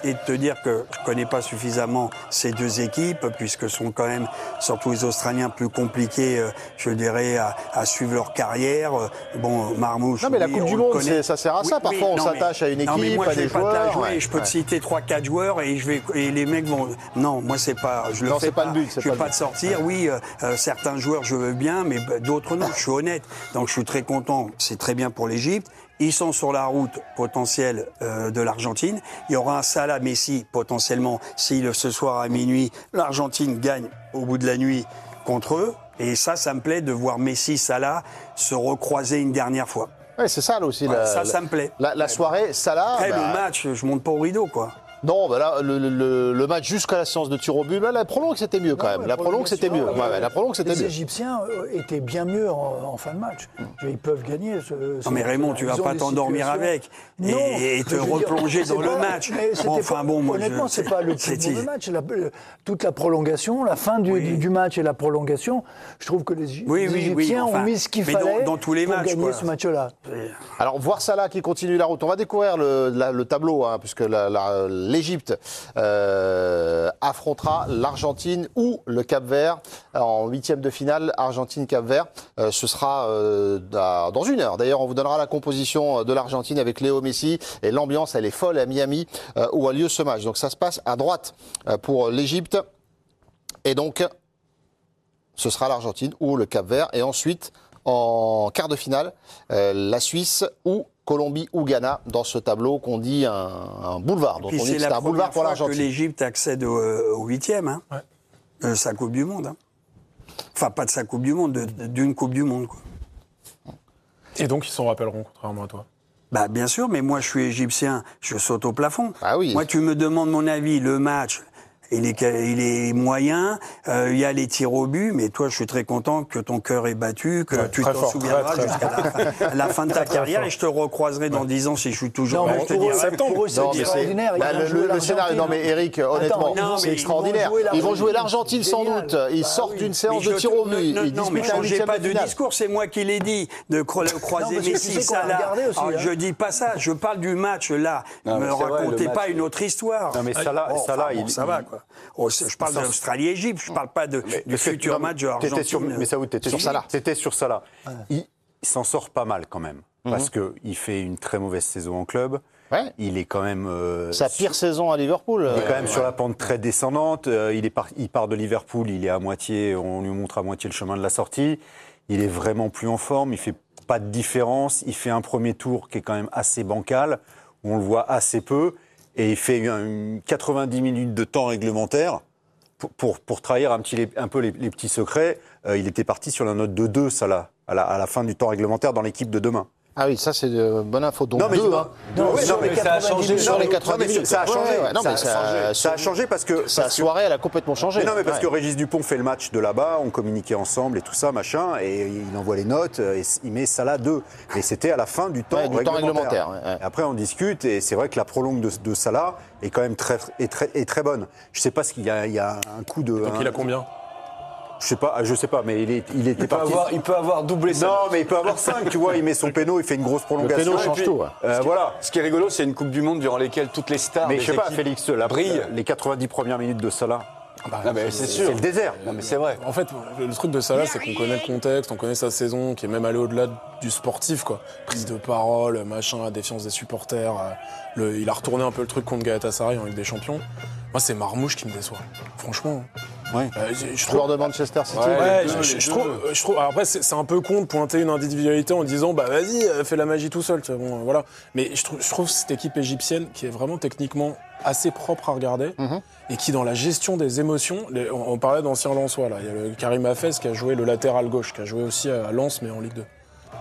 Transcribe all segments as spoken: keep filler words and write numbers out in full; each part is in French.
et de te dire que je connais pas suffisamment ces deux équipes, puisque sont quand même, surtout les Australiens, plus compliqués, euh, je dirais, à, à suivre leur carrière. Bon, Marmouche. Non, mais la oui, Coupe du Monde, ça sert à oui, ça. Parfois, oui, on s'attache à une équipe, non, mais moi, à des joueurs. Pas te jouer, ouais, je peux ouais. te citer trois, quatre joueurs et je vais et les mecs vont. Non, moi c'est pas. Je le non, fais c'est pas, pas le but. Je vais pas te sortir. Ouais. Oui, euh, certains joueurs je veux bien, mais d'autres non. Je suis honnête. Donc je suis très content. C'est très bien pour l'Égypte. Ils sont sur la route potentielle euh, de l'Argentine. Il y aura un Salah Messi potentiellement si le, ce soir à minuit l'Argentine gagne au bout de la nuit contre eux. Et ça, ça me plaît de voir Messi, Salah se recroiser une dernière fois. Oui, c'est ça là aussi. Ouais, la, ça, ça me plaît. La, la soirée, Salah. Après, bah... le match, je monte pas au rideau, quoi. Non, bah là, le, le, le match jusqu'à la séance de tir au but, là, la prolongue, c'était mieux quand non, même. La prolongue, c'était mieux. Ouais, ouais, la prolongue, c'était les mieux. Les Égyptiens étaient bien mieux en, en fin de match. Mmh. Ils peuvent gagner. Ce, non, mais Raymond, tu vas pas t'endormir avec et, non, et te replonger dire, dans le match. Enfin, pas, bon, moi, honnêtement, je... c'est pas le plus mauvais match. La, toute la prolongation, la fin du, oui. du match et la prolongation, je trouve que les, oui, les oui, Égyptiens oui, enfin, ont mis ce qu'il fallait dans, dans tous les pour matchs, gagner quoi. ce match-là. Alors, voir Salah qui continue la route. On va découvrir le, la, le tableau, hein, puisque l'Égypte Euh, affrontera l'Argentine ou le Cap-Vert en huitième de finale. Argentine-Cap-Vert, euh, ce sera euh, dans une heure. D'ailleurs, on vous donnera la composition de l'Argentine avec Léo Messi et l'ambiance, elle est folle à Miami euh, où a lieu ce match. Donc ça se passe à droite euh, pour l'Égypte et donc ce sera l'Argentine ou le Cap-Vert et ensuite en quart de finale euh, la Suisse ou Colombie ou Ghana dans ce tableau qu'on dit un, un boulevard. Donc on dit que c'est un boulevard pour l'Argentine. C'est la première fois que l'Égypte accède au, au huitième, hein, ouais. de sa Coupe du Monde. Hein. Enfin, pas de sa Coupe du Monde, de, d'une Coupe du Monde. Quoi. Et donc ils s'en rappelleront, contrairement à toi. Bah bien sûr, mais moi je suis égyptien, je saute au plafond. Ah oui. Moi tu me demandes mon avis, le match... Il est, il est moyen, euh, il y a les tirs au but, mais toi, je suis très content que ton cœur est battu, que ouais, tu t'en fort, souviendras très, très jusqu'à la fin, la fin de ta très, carrière, très et je te recroiserai dans dix ans si je suis toujours là. Je te dirai, pour eux, c'est extraordinaire. Bah, le, le, le scénario, non mais Eric, honnêtement, Attends, c'est extraordinaire. Ils vont jouer l'Argentine sans doute. Ils bah, sortent d'une oui. séance de tir au but. Ils non, mais changez pas de discours, c'est moi qui l'ai dit, de croiser Messi, Salah. Je dis pas ça, je parle du match là. Ne me racontez pas une autre histoire. Non mais Salah, ça va quoi. Je parle d'Australie-Égypte, je ne parle pas de, mais, du futur match de l'Argentine. Sur, mais ça, t'étais sur Salah. C'était sur Salah. Ouais. Il, il s'en sort pas mal quand même, mm-hmm. parce qu'il fait une très mauvaise saison en club. Ouais. Il est quand même... Euh, Sa pire sur, saison à Liverpool. Il est quand même ouais. sur la pente très descendante. Euh, il, est par, il part de Liverpool, il est à moitié, on lui montre à moitié le chemin de la sortie. Il est vraiment plus en forme, il fait pas de différence. Il fait un premier tour qui est quand même assez bancal, où on le voit assez peu. Et il fait une quatre-vingt-dix minutes de temps réglementaire pour, pour, pour trahir un, petit, un peu les, les petits secrets. Euh, il était parti sur la note de deux, ça, là, à la, à la fin du temps réglementaire dans l'équipe de demain. Ah oui, ça c'est de bonne info. Donc non, mais, deux, non, hein. non, oui, non, mais ça a changé sur les quatre-vingt-dix minutes. Ça a changé. Ouais, ouais, non, ça, mais ça, a changé. ça a changé parce que sa parce soirée, que, elle a complètement changé. Mais non, mais parce ouais. que Régis Dupont fait le match de là-bas, on communiquait ensemble et tout ça, machin, et il envoie les notes, et il met Salah deux. Et c'était à la fin du temps ouais, du réglementaire. Temps réglementaire ouais. Après, on discute, et c'est vrai que la prolongue de, de Salah est quand même très, est très, est très bonne. Je sais pas ce qu'il y a, il y a un coup de. Donc un, il a combien? Je sais pas, je sais pas, mais il, est, il était il peut parti. Avoir, il peut avoir doublé ça. Non, mais il peut avoir cinq, tu vois. Il met son péno, il fait une grosse prolongation. Le péno change puis, tout. Ouais. Euh, ce, qui, voilà. ce qui est rigolo, c'est une Coupe du Monde durant laquelle toutes les stars. Mais je sais pas, équipes Félix, la brillent. Les quatre-vingt-dix premières minutes de Salah. Bah, non, mais c'est sûr. C'est le désert. Non, mais c'est vrai. En fait, le truc de Salah, c'est qu'on connaît le contexte, on connaît sa saison, qui est même allé au-delà du sportif, quoi. Prise de parole, machin, la défiance des supporters. Le, il a retourné un peu le truc contre Galatasaray en Ligue des Champions. Moi, c'est Marmouche qui me déçoit. Franchement. Ouais. Euh, je, je joueur de Manchester City. Ouais, ouais je, je, je, trouve, je trouve. Alors après, c'est, c'est un peu con de pointer une individualité en disant, bah vas-y, fais la magie tout seul. Tu vois, bon, voilà. Mais je trouve, je trouve cette équipe égyptienne qui est vraiment techniquement assez propre à regarder mm-hmm. et qui, dans la gestion des émotions, les, on, on parlait d'anciens Lensois là. Il y a le Karim Hafez qui a joué le latéral gauche, qui a joué aussi à Lens, mais en Ligue deux.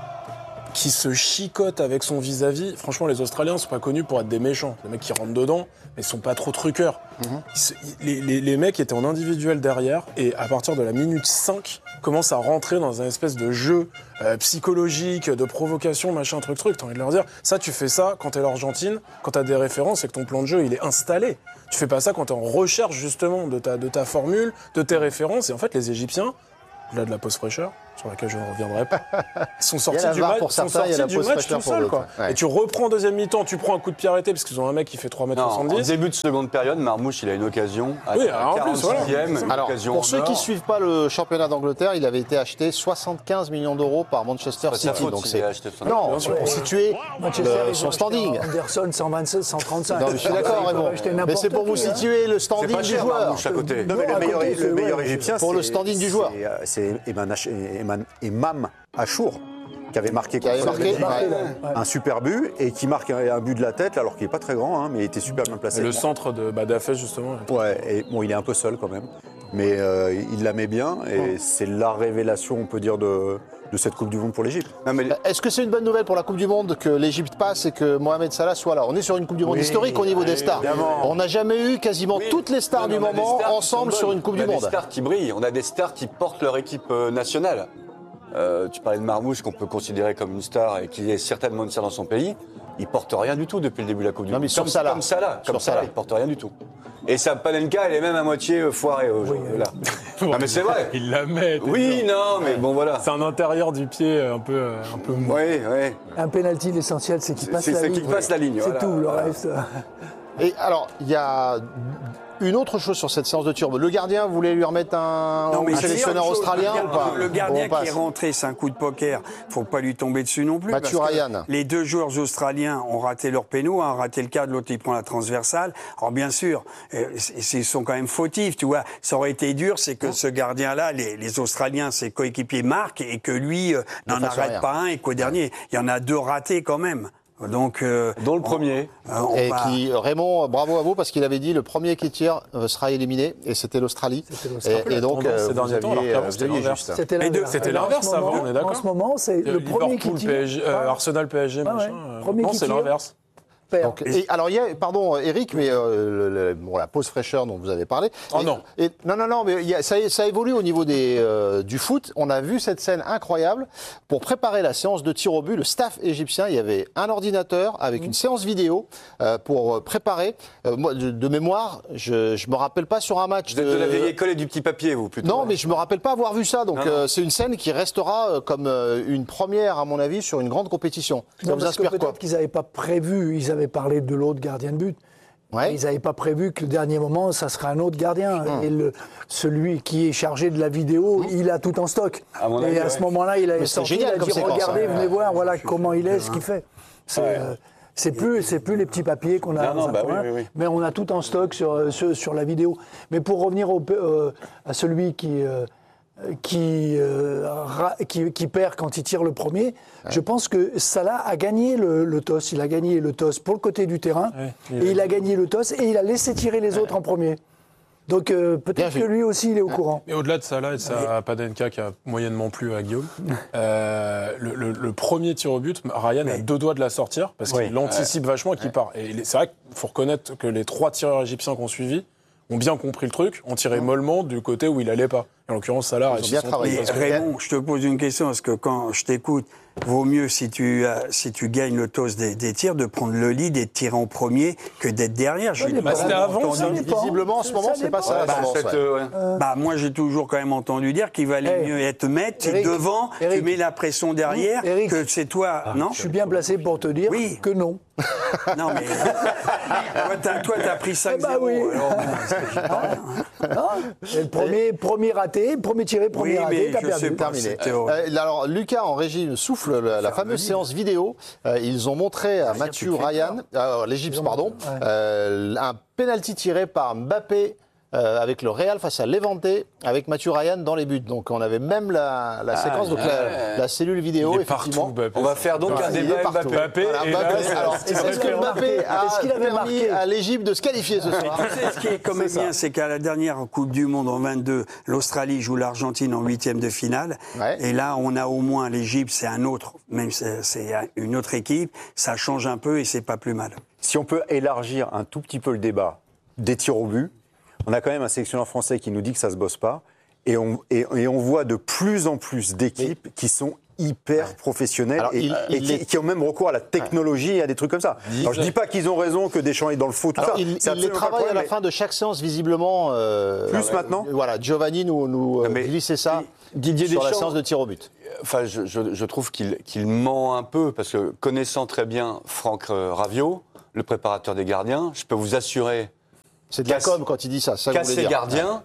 Qui se chicote avec son vis-à-vis. Franchement, les Australiens sont pas connus pour être des méchants. Les mecs qui rentrent dedans, mais ils sont pas trop truqueurs. Mm-hmm. Ils se, les, les, les mecs étaient en individuel derrière, et à partir de la minute cinq, commencent à rentrer dans un espèce de jeu euh, psychologique, de provocation, machin, truc, truc. T'as envie de leur dire, ça, tu fais ça quand t'es l'Argentine, quand t'as des références et que ton plan de jeu, il est installé. Tu fais pas ça quand t'es en recherche, justement, de ta, de ta formule, de tes références. Et en fait, les Égyptiens, là de la pause fraîcheur, sur laquelle je ne reviendrai pas. Ils sont sortis Il y a la du V A R match, pour ils sont certains, il y a sortis la du pause match facteur tout pour seuls, d'autres. quoi. Ouais. Et tu reprends en deuxième mi-temps, tu prends un coup de pied arrêté parce qu'ils ont un mec qui fait trois mètres Non, en soixante-dix. début de seconde période, Marmouche, il a une occasion. À Oui, la alors, en plus, voilà. quarante-sixième, une Alors, occasion pour en ceux or. qui ne suivent pas le championnat d'Angleterre, il avait été acheté soixante-quinze millions d'euros par Manchester pas de sa City. faute Donc s'il c'est a acheté ça. non, Bien sûr. pour situer Manchester, le- ils son ont standing. acheté Anderson cent vingt-seize, cent trente-cinq. Non, je suis d'accord, Ils peuvent Raymond. acheter Mais n'importe c'est pour vous qui, hein. situer le C'est standing pas du cher, joueur. Marmouche, à côté. Non, mais Non, le à meilleur, côté, le c'est- meilleur ouais, égyptien, pour le c'est- standing du c'est- joueur. euh, C'est Eman Ach- Eman- Emam Achour qui avait marqué, Qui avait contre la marqué, Belgique, ouais. un super but et qui marque un, un but de la tête alors qu'il n'est pas très grand, hein, mais il était super bien placé. Le centre de Badafès, justement. Ouais, et bon, il est un peu seul quand même, mais euh, il la met bien et c'est la révélation, on peut dire, de, de cette Coupe du Monde pour l'Égypte. Non, mais Est-ce que c'est une bonne nouvelle pour la Coupe du Monde que l'Égypte passe et que Mohamed Salah soit là? On est sur une Coupe du Monde Oui, historique au niveau des stars. évidemment. On n'a jamais eu quasiment oui. toutes les stars Non, mais du on a des moment stars qui ensemble sont sur bonnes. une Coupe on a du Monde. des stars qui brillent, on a des stars qui portent leur équipe euh, nationale. Euh, tu parlais de Marmouche, qu'on peut considérer comme une star et qui est certainement une star dans son pays. Il porte rien du tout depuis le début de la Coupe du Non, Monde. mais sur comme Salah. Comme Salah, Sur comme Salah, Salah. il porte rien du tout. Et sa Panenka, elle est même à moitié euh, foirée aujourd'hui. là. Non, mais c'est vrai. Il la met. t'es Oui, sûr. non, mais bon, voilà. C'est un intérieur du pied un peu, euh, un peu mou. Oui, oui. Un penalty, l'essentiel, c'est qu'il C'est- passe c'est- la c'est ligne. qu'il passe la ligne, C'est voilà. tout, le Voilà. reste. Et alors, il y a une autre chose sur cette séance de tir. Le gardien voulait lui remettre un, Non, mais un c'est sélectionneur autre chose. australien Le ou pas Le gardien On passe. qui est rentré, c'est un coup de poker. Faut pas lui tomber dessus non plus. Mathieu parce que Ryan. Les deux joueurs australiens ont raté leur péno, un a raté le cadre, l'autre il prend la transversale. Alors bien sûr, euh, c'est- ils sont quand même fautifs, tu vois. Ça aurait été dur, c'est que ce gardien-là, les, les Australiens, ses coéquipiers marquent et que lui euh, n'en fasse rien. arrête pas un et qu'au dernier, il y en a deux ratés quand même. Donc, euh, Dont le on- premier. euh, on Et va- qui, Raymond, bravo à vous parce qu'il avait dit le premier qui tire euh, sera éliminé et c'était l'Australie. C'était l'Australie. Et, et donc Tendance ces euh, vous derniers temps, alors aviez, qu'avant, euh, c'était vous aviez l'inverse. juste. C'était Les deux, l'inverse. c'était Et là, en l'inverse ce moment- avant, on est d'accord. En ce moment, c'est le premier qui Liverpool, tire. P S G, euh, Ah, Arsenal, P S G, Ah ouais. machin. euh, Premier non, qui c'est tire. l'inverse. perd. Donc, et, alors, il y a, pardon, Eric, mais euh, le- le- bon, la pause fraîcheur dont vous avez parlé. Oh Et- non. et- non, non, non, mais il y a- ça, ça évolue au niveau des, euh, du foot. On a vu cette scène incroyable. Pour préparer la séance de tir au but, le staff égyptien, il y avait un ordinateur avec une séance vidéo euh, pour préparer. Euh, moi, de, de mémoire, je ne me rappelle pas sur un match. Vous êtes de la vieille école et du petit papier, vous, plutôt. Non, mais je me rappelle pas avoir vu ça. Donc Non, non. euh, c'est une scène qui restera euh, comme euh, une première, à mon avis, sur une grande compétition. Ça Non, vous parce que inspire quoi peut-être qu'ils n'avaient pas prévu, ils avaient parlé de l'autre gardien de but. Ouais. Ils n'avaient pas prévu que le dernier moment, ça serait un autre gardien. Hum. Et le, celui qui est chargé de la vidéo, il a tout en stock. À mon et avis, à ouais. ce moment-là, il Mais avait c'est sorti, génial il a comme dit séquence, regardez, hein. venez voir, voilà comment il est, ce qu'il fait. C'est euh, c'est plus, c'est plus les petits papiers qu'on a Non, dans non, un bah coin, oui, oui, oui. mais on a tout en stock sur, sur, sur la vidéo. Mais pour revenir au, euh, à celui qui... euh, Qui, euh, ra- qui, qui perd quand il tire le premier. Je pense que Salah a gagné le, le toss. Il a gagné le toss pour le côté du terrain. Ouais, et il a gagné le toss et il a laissé tirer les autres en premier. Donc euh, Bien peut-être vu. que lui aussi il est au courant. Mais au-delà de ça, là, et de sa Padenka qui a moyennement plu à Guillaume, euh, le, le- le premier tir au but, Ryan a deux doigts de la sortir parce Oui. qu'il anticipe vachement et qu'il part. Et il est- c'est vrai qu'il faut reconnaître que les trois tireurs égyptiens qu'on suivi ont bien compris le truc, ont tiré mollement du côté où il allait pas. En l'occurrence, Salah a Ils ont réussi bien son travaillé. truc. Mais Parce que- Raymond, je te pose une question, parce que quand je t'écoute, vaut mieux si tu, as- si tu gagnes le toss des, des tirs, de prendre le lead et de tirer en premier que d'être derrière. Je Ça l'ai dépend. pas Bah, c'était avant, entendu ça dire. dépend. Visiblement, en ce moment, Ça c'est pas dépend. ça la Bah, tendance. cette, ouais. euh, ouais. Bah, moi, j'ai toujours quand même entendu dire qu'il valait Hey. mieux être maître, tu es Eric, devant, tu Eric. mets la pression derrière, Eric. que c'est toi, non Je suis bien placé pour te dire Oui. que non. Non, mais toi, t'as, toi, t'as pris cinq zéro. bah oui. alors, c'est que j'ai pas rien. Non Et le premier, premier raté, premier tiré, premier Oui, raté, mais t'as je perdu. sais pas. Terminé. C'était horrible. Euh, alors, Lucas en régie me souffle la, la fameuse séance vidéo. Euh, ils ont montré à Mathieu plus de Ryan, euh, l'Égypte, pardon, Ouais. euh, un penalty tiré par Mbappé. euh, avec le Real face à Levante, avec Mathieu Ryan dans les buts. Donc on avait même la, la séquence, donc la, la cellule vidéo, Il est partout, effectivement. Mbappé. On va faire donc Ouais, un il est débat partout. Mbappé. Voilà, et Mbappé. là, c'est- Alors, c'est- est-ce que c'est- Mbappé a Est-ce qu'il avait permis marqué à l'Égypte de se qualifier ce soir Tu sais, ce qui est quand même C'est ça. bien, c'est qu'à la dernière Coupe du Monde en vingt-deux, l'Australie joue l'Argentine en huitième de finale. Ouais. Et là, on a au moins l'Égypte, c'est un autre, même si c'est c'est une autre équipe. Ça change un peu et c'est pas plus mal. Si on peut élargir un tout petit peu le débat des tirs au but, on a quand même un sélectionneur français qui nous dit que ça se bosse pas. Et on, et, et on voit de plus en plus d'équipes qui sont hyper Ouais. professionnels Alors, et, il- et il qui, est- qui ont même recours à la technologie et à des trucs comme ça. Alors je dis pas qu'ils ont raison, que Deschamps est dans le faux, tout Alors, ça. il, C'est il les absolument pas le travaille à problème, la mais- fin de chaque séance, visiblement. euh, Plus euh, maintenant Voilà, Giovanni nous, nous euh, mais glissait ça Didier sur la Deschamps- séance de tir au but. Enfin, je, je- je trouve qu'il qu'il ment un peu, parce que connaissant très bien Franck euh, Raviot, le préparateur des gardiens, je peux vous assurer C'est de la Casse- com quand il dit ça. ça que je voulais qu'à ses dire. gardiens,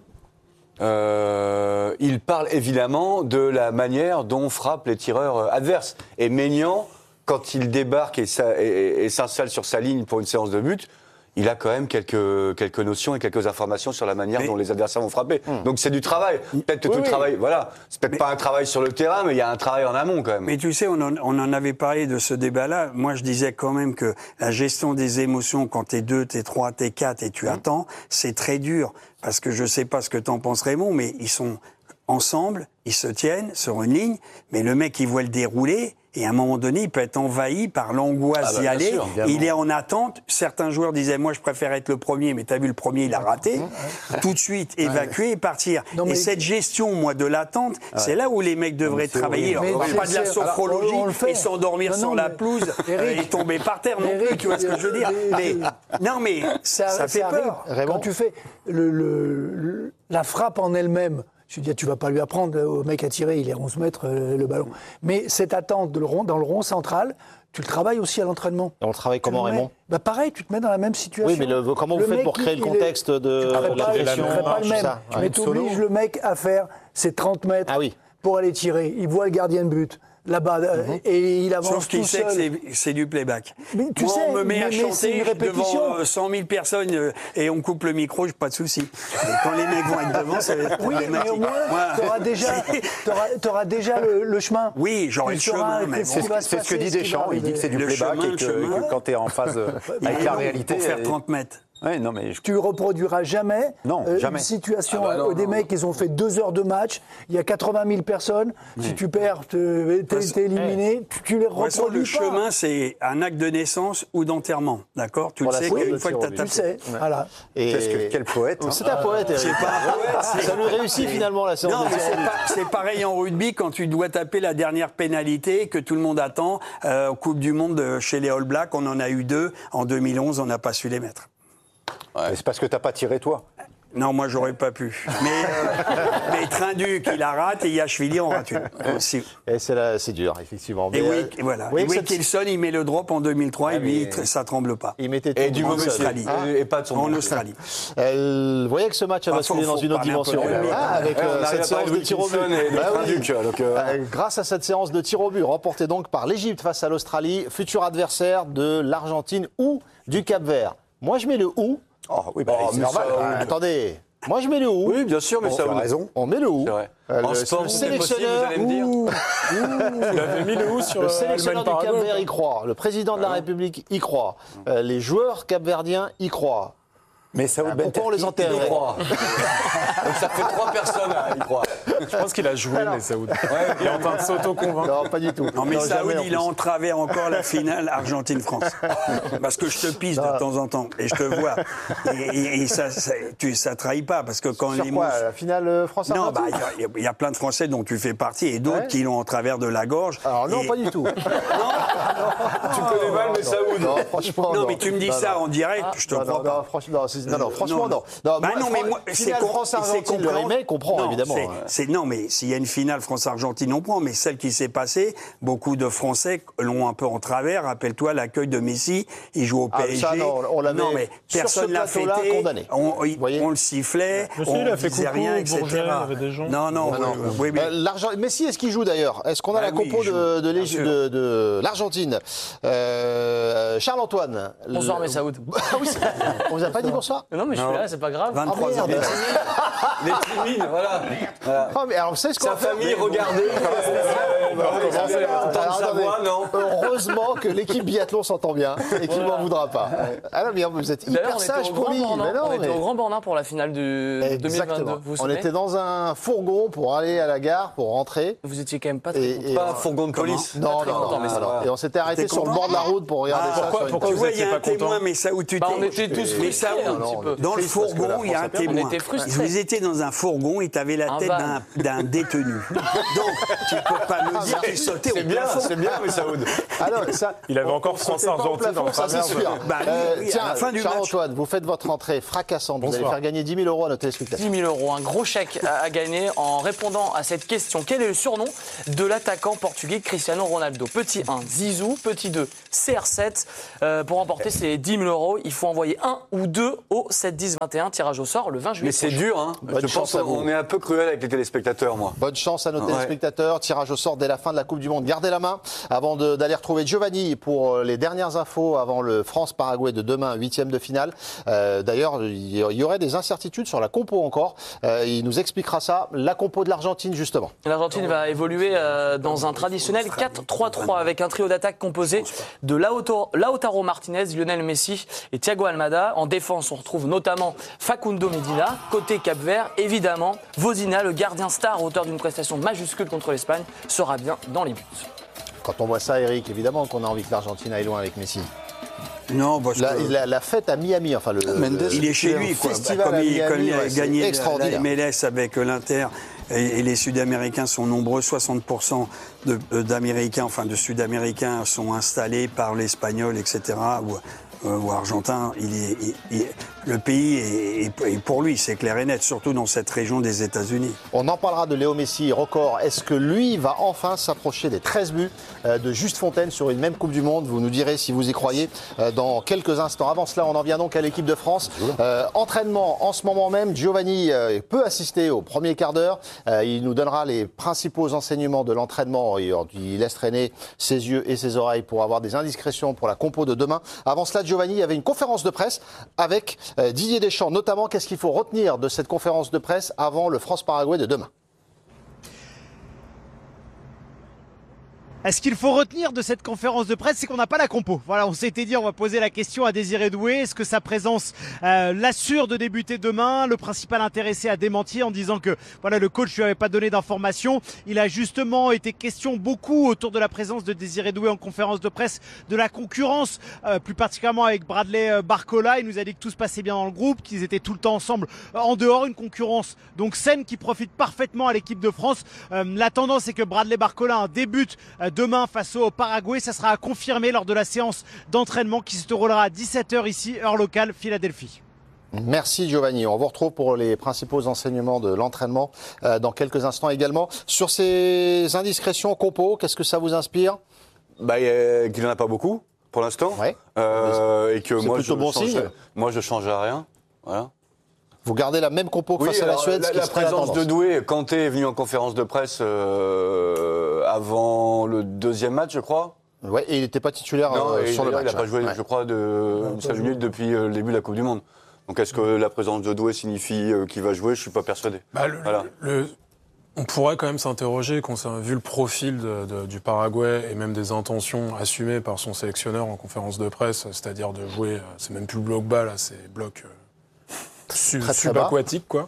euh, il parle évidemment de la manière dont frappent les tireurs euh, adverses. Et Maignan, quand il débarque et, ça- et- et- et s'installe sur sa ligne pour une séance de but, il a quand même quelques, quelques notions et quelques informations sur la manière Mais- dont les adversaires vont frapper. Hmm. Donc c'est du travail. Peut-être que Oui, tout le oui. travail, voilà, c'est peut-être pas un travail sur le terrain, mais il y a un travail en amont quand même. Mais tu sais, on en, on en avait parlé de ce débat-là. Moi, je disais quand même que la gestion des émotions, quand t'es deux, t'es trois, t'es quatre et tu attends, c'est très dur. Parce que je sais pas ce que t'en penses, Raymond, mais ils sont ensemble, ils se tiennent sur une ligne, mais le mec, il voit le dérouler, et à un moment donné, il peut être envahi par l'angoisse Ah bah, d'y bien aller. sûr, Il est en attente. Certains joueurs disaient, moi, je préfère être le premier, mais t'as vu, le premier, il a raté. Tout de suite, évacuer et partir. Non, mais- Et cette gestion, moi, de l'attente, c'est là où les mecs devraient travailler. horrible. On Mais parle pas de la c'est- sophrologie alors, on le fait. et s'endormir Non, non, sur la mais- pelouse Eric, et tomber par terre non Eric, plus, tu vois ce que je veux dire. mais- Mais, non, mais ça, Ça, fait ça arrive. peur. Raymond Quand tu fais le, le- le- la frappe en elle-même, je veux dire, tu vas pas lui apprendre au mec à tirer, il est onze mètres euh, le ballon. Mais cette attente de le rond, dans le rond central, tu le travailles aussi à l'entraînement. Et on le travaille Tu comment, le mets- Raymond bah pareil, tu te mets dans la même situation. Oui, mais le- comment vous faites mec, pour créer il- le il contexte est- de tu ferais la pas, tu pression, ferais pas le tout même. ça, ouais. Mais tu obliges le mec à faire ses trente mètres Ah oui. pour aller tirer. Il voit le gardien de but là-bas euh, et il avance Sauf qu'il tout sait que seul. c'est- c'est du playback. Mais tu Moi, sais, on me met mais- à mais c'est une chanter répétition. devant euh, cent mille personnes euh, et on coupe le micro, j'ai pas de souci. Mais quand les mecs vont être devant, ça va être Oui, mais problématique. au moins, Moi, tu auras déjà, t'auras- t'auras déjà le, le chemin. Oui, j'aurai Tu le sauras chemin, mais ce bon. qui va C'est se c'est ce que passer, dit ce qui va Deschamps, il dit que c'est du Le playback chemin, et le que, chemin. que quand tu es en phase euh, Il avec est la long réalité. Pour faire euh, trente mètres. ouais, non, mais je- Tu reproduiras jamais, Non, euh, jamais. une situation Ah bah non, où des non, mecs, ils ont fait deux heures de match, il y a quatre-vingt mille personnes, si tu perds, te- t'es t'es éliminé, tu, tu les De toute façon, reproduis le pas. chemin, c'est un acte de naissance ou d'enterrement. D'accord? Tu Pour le la sais séance qu'une de fois que tir au tu as but. Tu tapé. le sais, voilà. Et- Qu'est-ce que- quel poète, hein. C'est un poète, Eric. C'est pas un poète, Ça lui réussit finalement la séance Non, de mais tir au c'est but. pas- c'est pareil en rugby quand tu dois taper la dernière pénalité que tout le monde attend. Euh, Coupe du Monde euh, chez les All Blacks, on en a eu deux. En deux mille onze, on n'a pas su les mettre. Mais c'est parce que t'as pas tiré toi. Non, moi, j'aurais pas pu. Mais, euh, mais Trinduc, il la rate et Yachvili en rate une aussi. Et c'est là- c'est dur, effectivement. Et Mais, oui, euh, voilà. vous voyez Et que Will cette- Kilson, il met le drop en deux mille trois et lui, mais- ça tremble pas. il mettait Et tout du en mauvais Australie. pied. Et- Et pas de son En bon. Australie. Euh, vous voyez que ce match a Ah, basculé faut- dans faut une autre parler un peu dimension. de rugby. Ah, avec Ouais, euh, on arrive cette à séance parler de tir au but. Wilkinson et de Bah oui. Trinduc, donc, euh, Euh, grâce à cette séance de tir au but remportée donc par l'Égypte face à l'Australie, futur adversaire de l'Argentine ou du Cap-Vert. Moi, je mets le ou. Oh, oui, bah, Oh, c'est mais normal. ça, Euh, attendez, moi, je mets le ou. Oui, bien sûr, mais Bon, ça tu as vous raison. On met le ou. C'est vrai. Euh, En le- sport, le tout est possible, sélectionneur, vous allez me dire. ouh, Tu l'avais mis le où sur le euh, sélectionneur du Allemagne-Paraguay Cap-Vert ou y croit, le président de la République y croit, euh, les joueurs capverdiens y croient. Mais ça Ah, pourquoi on les enterre Il y croit. Donc ça fait trois personnes à y croire. Je pense qu'il a joué, mais Saoud. Il est en train de s'auto-convaincre. Non, pas du tout. Non, mais Saoud, jamais, en il a plus. en travers encore la finale Argentine-France. Parce que je te pisse de temps en temps, et je te vois. Et, et- et ça, ça, tu, ça trahit pas, parce que quand Sur les quoi, mots- la finale euh, Non, France-Argentine bah, il y a- il y, a plein de Français dont tu fais partie, et d'autres Ouais. qui l'ont en travers de la gorge. Alors non, Et- pas du tout. Tu connais mal, mais Saoud. Non, franchement, Non, mais tu me dis Non, ça non. en direct, je te non, crois non, pas. non, franchement, non, c'est- non, non, Euh, franchement, non, non. non. Bah non, mais Fran- moi, c'est finale com- France-Argentine, c'est le compréhen- remake, on prend, Non, évidemment. c'est- Ouais. c'est- non, mais s'il y a une finale France-Argentine, on prend. Mais celle qui s'est passée, beaucoup de Français l'ont un peu en travers. Rappelle-toi l'accueil de Messi, il joue au Ah, P S G. ça, non, on l'avait, Non, mais sur personne ce l'a plateau-là, fêté. condamné. On, il- voyez on le sifflait, Je sais, on il a fait disait coucou, rien, et cetera. Bourget, il y avait des gens. Non, non, Ah non. oui, oui, oui. Euh, l'Argent- Messi, est-ce qu'il joue d'ailleurs? Est-ce qu'on a Ah la oui, compo il joue, de, de, bien l'Égy- sûr. de- de l'Argentine? Euh, Charles-Antoine. Bonsoir, le- Messaoud. Ah oui, c'est- on vous a pas dit bonsoir? Non, mais je suis là, c'est pas grave. vingt-trois Ah, ans. merde. Les timides, voilà. Ah, mais alors, vous savez ce qu'on Sa va faire? famille, regardez. Alors, Entendre sa attendez. voix, non. Euh, Heureusement que l'équipe biathlon s'entend bien et qu'il ne m'en voudra pas. Ah non, mais vous êtes D'ailleurs, hyper on était sage, au Grand poli. Bornand. Mais non, On était mais- au Grand Bornand pour la finale du deux mille vingt-deux. Exactement. Vous vous On souvenez était dans un fourgon pour aller à la gare, pour rentrer. Vous étiez quand même pas très Et- content. et- Pas un fourgon de police. Non, très non, content, non, mais ça non. va. Et on s'était arrêté T'es sur le content bord de la route pour regarder Ah, ça. pourquoi- sur une pourquoi Tu vous vois, étiez il y a pas un témoin, content mais ça où tu Bah, t'es. on était tous Mais frustrés ça, un non, petit non, peu. Dans le Triste parce que la fourgon, il y a France un a perdu. témoin. On était frustrés. Vous étiez dans un fourgon et tu avais la Un tête van. d'un- d'un détenu. Donc, tu ne peux pas me dire qu'il sautait C'est au bien, plafond. c'est bien, mais Saoud. Ah non, ça, Il avait on- encore on sautait pas au France-Argentine plafond, en ça c'est travers. sûr. Bah oui, Euh, oui, à tiens, la fin du match. Charles-Antoine, vous faites votre entrée fracassante. Vous allez Bonsoir. faire gagner dix mille euros à nos téléspectateurs. dix mille euros, un gros chèque à, à gagner en répondant à cette question. Quel est le surnom de l'attaquant portugais Cristiano Ronaldo? Petit un, Zizou. Petit deux, C R sept. Euh, pour remporter ces dix mille euros, il faut envoyer un ou deux au sept dix vingt et un. Tirage au sort le vingt juillet Mais c'est prochain. dur, hein. Bonne Je chance pense à vous. qu'on est un peu cruel avec les téléspectateurs, moi. Bonne chance à nos Ouais. téléspectateurs. Tirage au sort dès la fin de la Coupe du Monde. Gardez la main avant de- d'aller retrouver Giovanni pour euh, les dernières infos avant le France-Paraguay de demain, huitième de finale. Euh, D'ailleurs, il y aurait des incertitudes sur la compo encore. Euh, il nous expliquera ça. La compo de l'Argentine, justement. L'Argentine va évoluer euh, dans un traditionnel quatre trois trois avec un trio d'attaque composé de Lautaro, Lautaro Martinez, Lionel Messi et Thiago Almada. En défense, on retrouve notamment Facundo Medina. Côté Cap-Vert, évidemment, Vozina, le gardien star, auteur d'une prestation majuscule contre l'Espagne, sera bien dans les buts. Quand on voit ça, Eric, évidemment qu'on a envie que l'Argentine aille loin avec Messi. Non, parce La, que la- la fête à Miami, enfin le, le- il est chez le lui, quoi. festival Comme à il, Miami, comme il a ouais, c'est gagné la- la extraordinaire. M L S avec l'Inter et, et les Sud-Américains sont nombreux, soixante pour cent de- euh, d'Américains, enfin de Sud-Américains sont installés par l'Espagnol, et cetera. Ou, euh, ou Argentin, il est, il- il- le pays est, est- est pour lui, c'est clair et net, surtout dans cette région des États-Unis. On en parlera de Léo Messi, record. Est-ce que lui va enfin s'approcher des treize buts euh, de Juste Fontaine sur une même Coupe du Monde? Vous nous direz si vous y croyez euh, dans quelques instants. Avant cela, on en vient donc à l'équipe de France. Euh, entraînement en ce moment même. Giovanni euh, peut assister au premier quart d'heure. Euh, il nous donnera les principaux enseignements de l'entraînement. Il, il laisse traîner ses yeux et ses oreilles pour avoir des indiscrétions pour la compo de demain. Avant cela, Giovanni, il y avait une conférence de presse avec euh, Didier Deschamps. Notamment, qu'est-ce qu'il faut retenir de cette conférence de presse avant le France-Paraguay de demain? Ce qu'il faut retenir de cette conférence de presse, c'est qu'on n'a pas la compo. Voilà, on s'était dit, on va poser la question à Désiré Doué. Est-ce que sa présence euh, l'assure de débuter demain? Le principal intéressé a démenti en disant que voilà, le coach lui avait pas donné d'informations. Il a justement été question beaucoup autour de la présence de Désiré Doué en conférence de presse, de la concurrence, euh, plus particulièrement avec Bradley euh, Barcola. Il nous a dit que tout se passait bien dans le groupe, qu'ils étaient tout le temps ensemble euh, en dehors, une concurrence donc saine qui profite parfaitement à l'équipe de France. Euh, la tendance est que Bradley Barcola débute euh, demain face au Paraguay. Ça sera à confirmer lors de la séance d'entraînement qui se déroulera à dix-sept heures ici, heure locale, Philadelphie. Merci Giovanni. On vous retrouve pour les principaux enseignements de l'entraînement euh, dans quelques instants également. Sur ces indiscrétions compo, qu'est-ce que ça vous inspire? Bah, euh, qu'il n'en a pas beaucoup, pour l'instant. Ouais. Euh, et que C'est moi, plutôt je bon change, signe. moi, je change à rien. Voilà. Vous gardez la même compo que face à la alors, Suède, ce la, qui la serait la présence de tendance. Doué, Kanté est venu en conférence de presse euh, avant le deuxième match, je crois. Ouais, et il n'était pas titulaire Non, euh, et sur le d'ailleurs, match. il n'a pas joué, ouais. je crois, de une seule minute depuis euh, le début de la Coupe du Monde. Donc est-ce que la présence de Doué signifie euh, qu'il va jouer? Je ne suis pas persuadé. Bah, le- Voilà. le- on pourrait quand même s'interroger, quand on a vu le profil de- de- du Paraguay et même des intentions assumées par son sélectionneur en conférence de presse, c'est-à-dire de jouer, euh, c'est même plus bloc bas, là, c'est bloc euh, su- Très, très bas. subaquatique, quoi.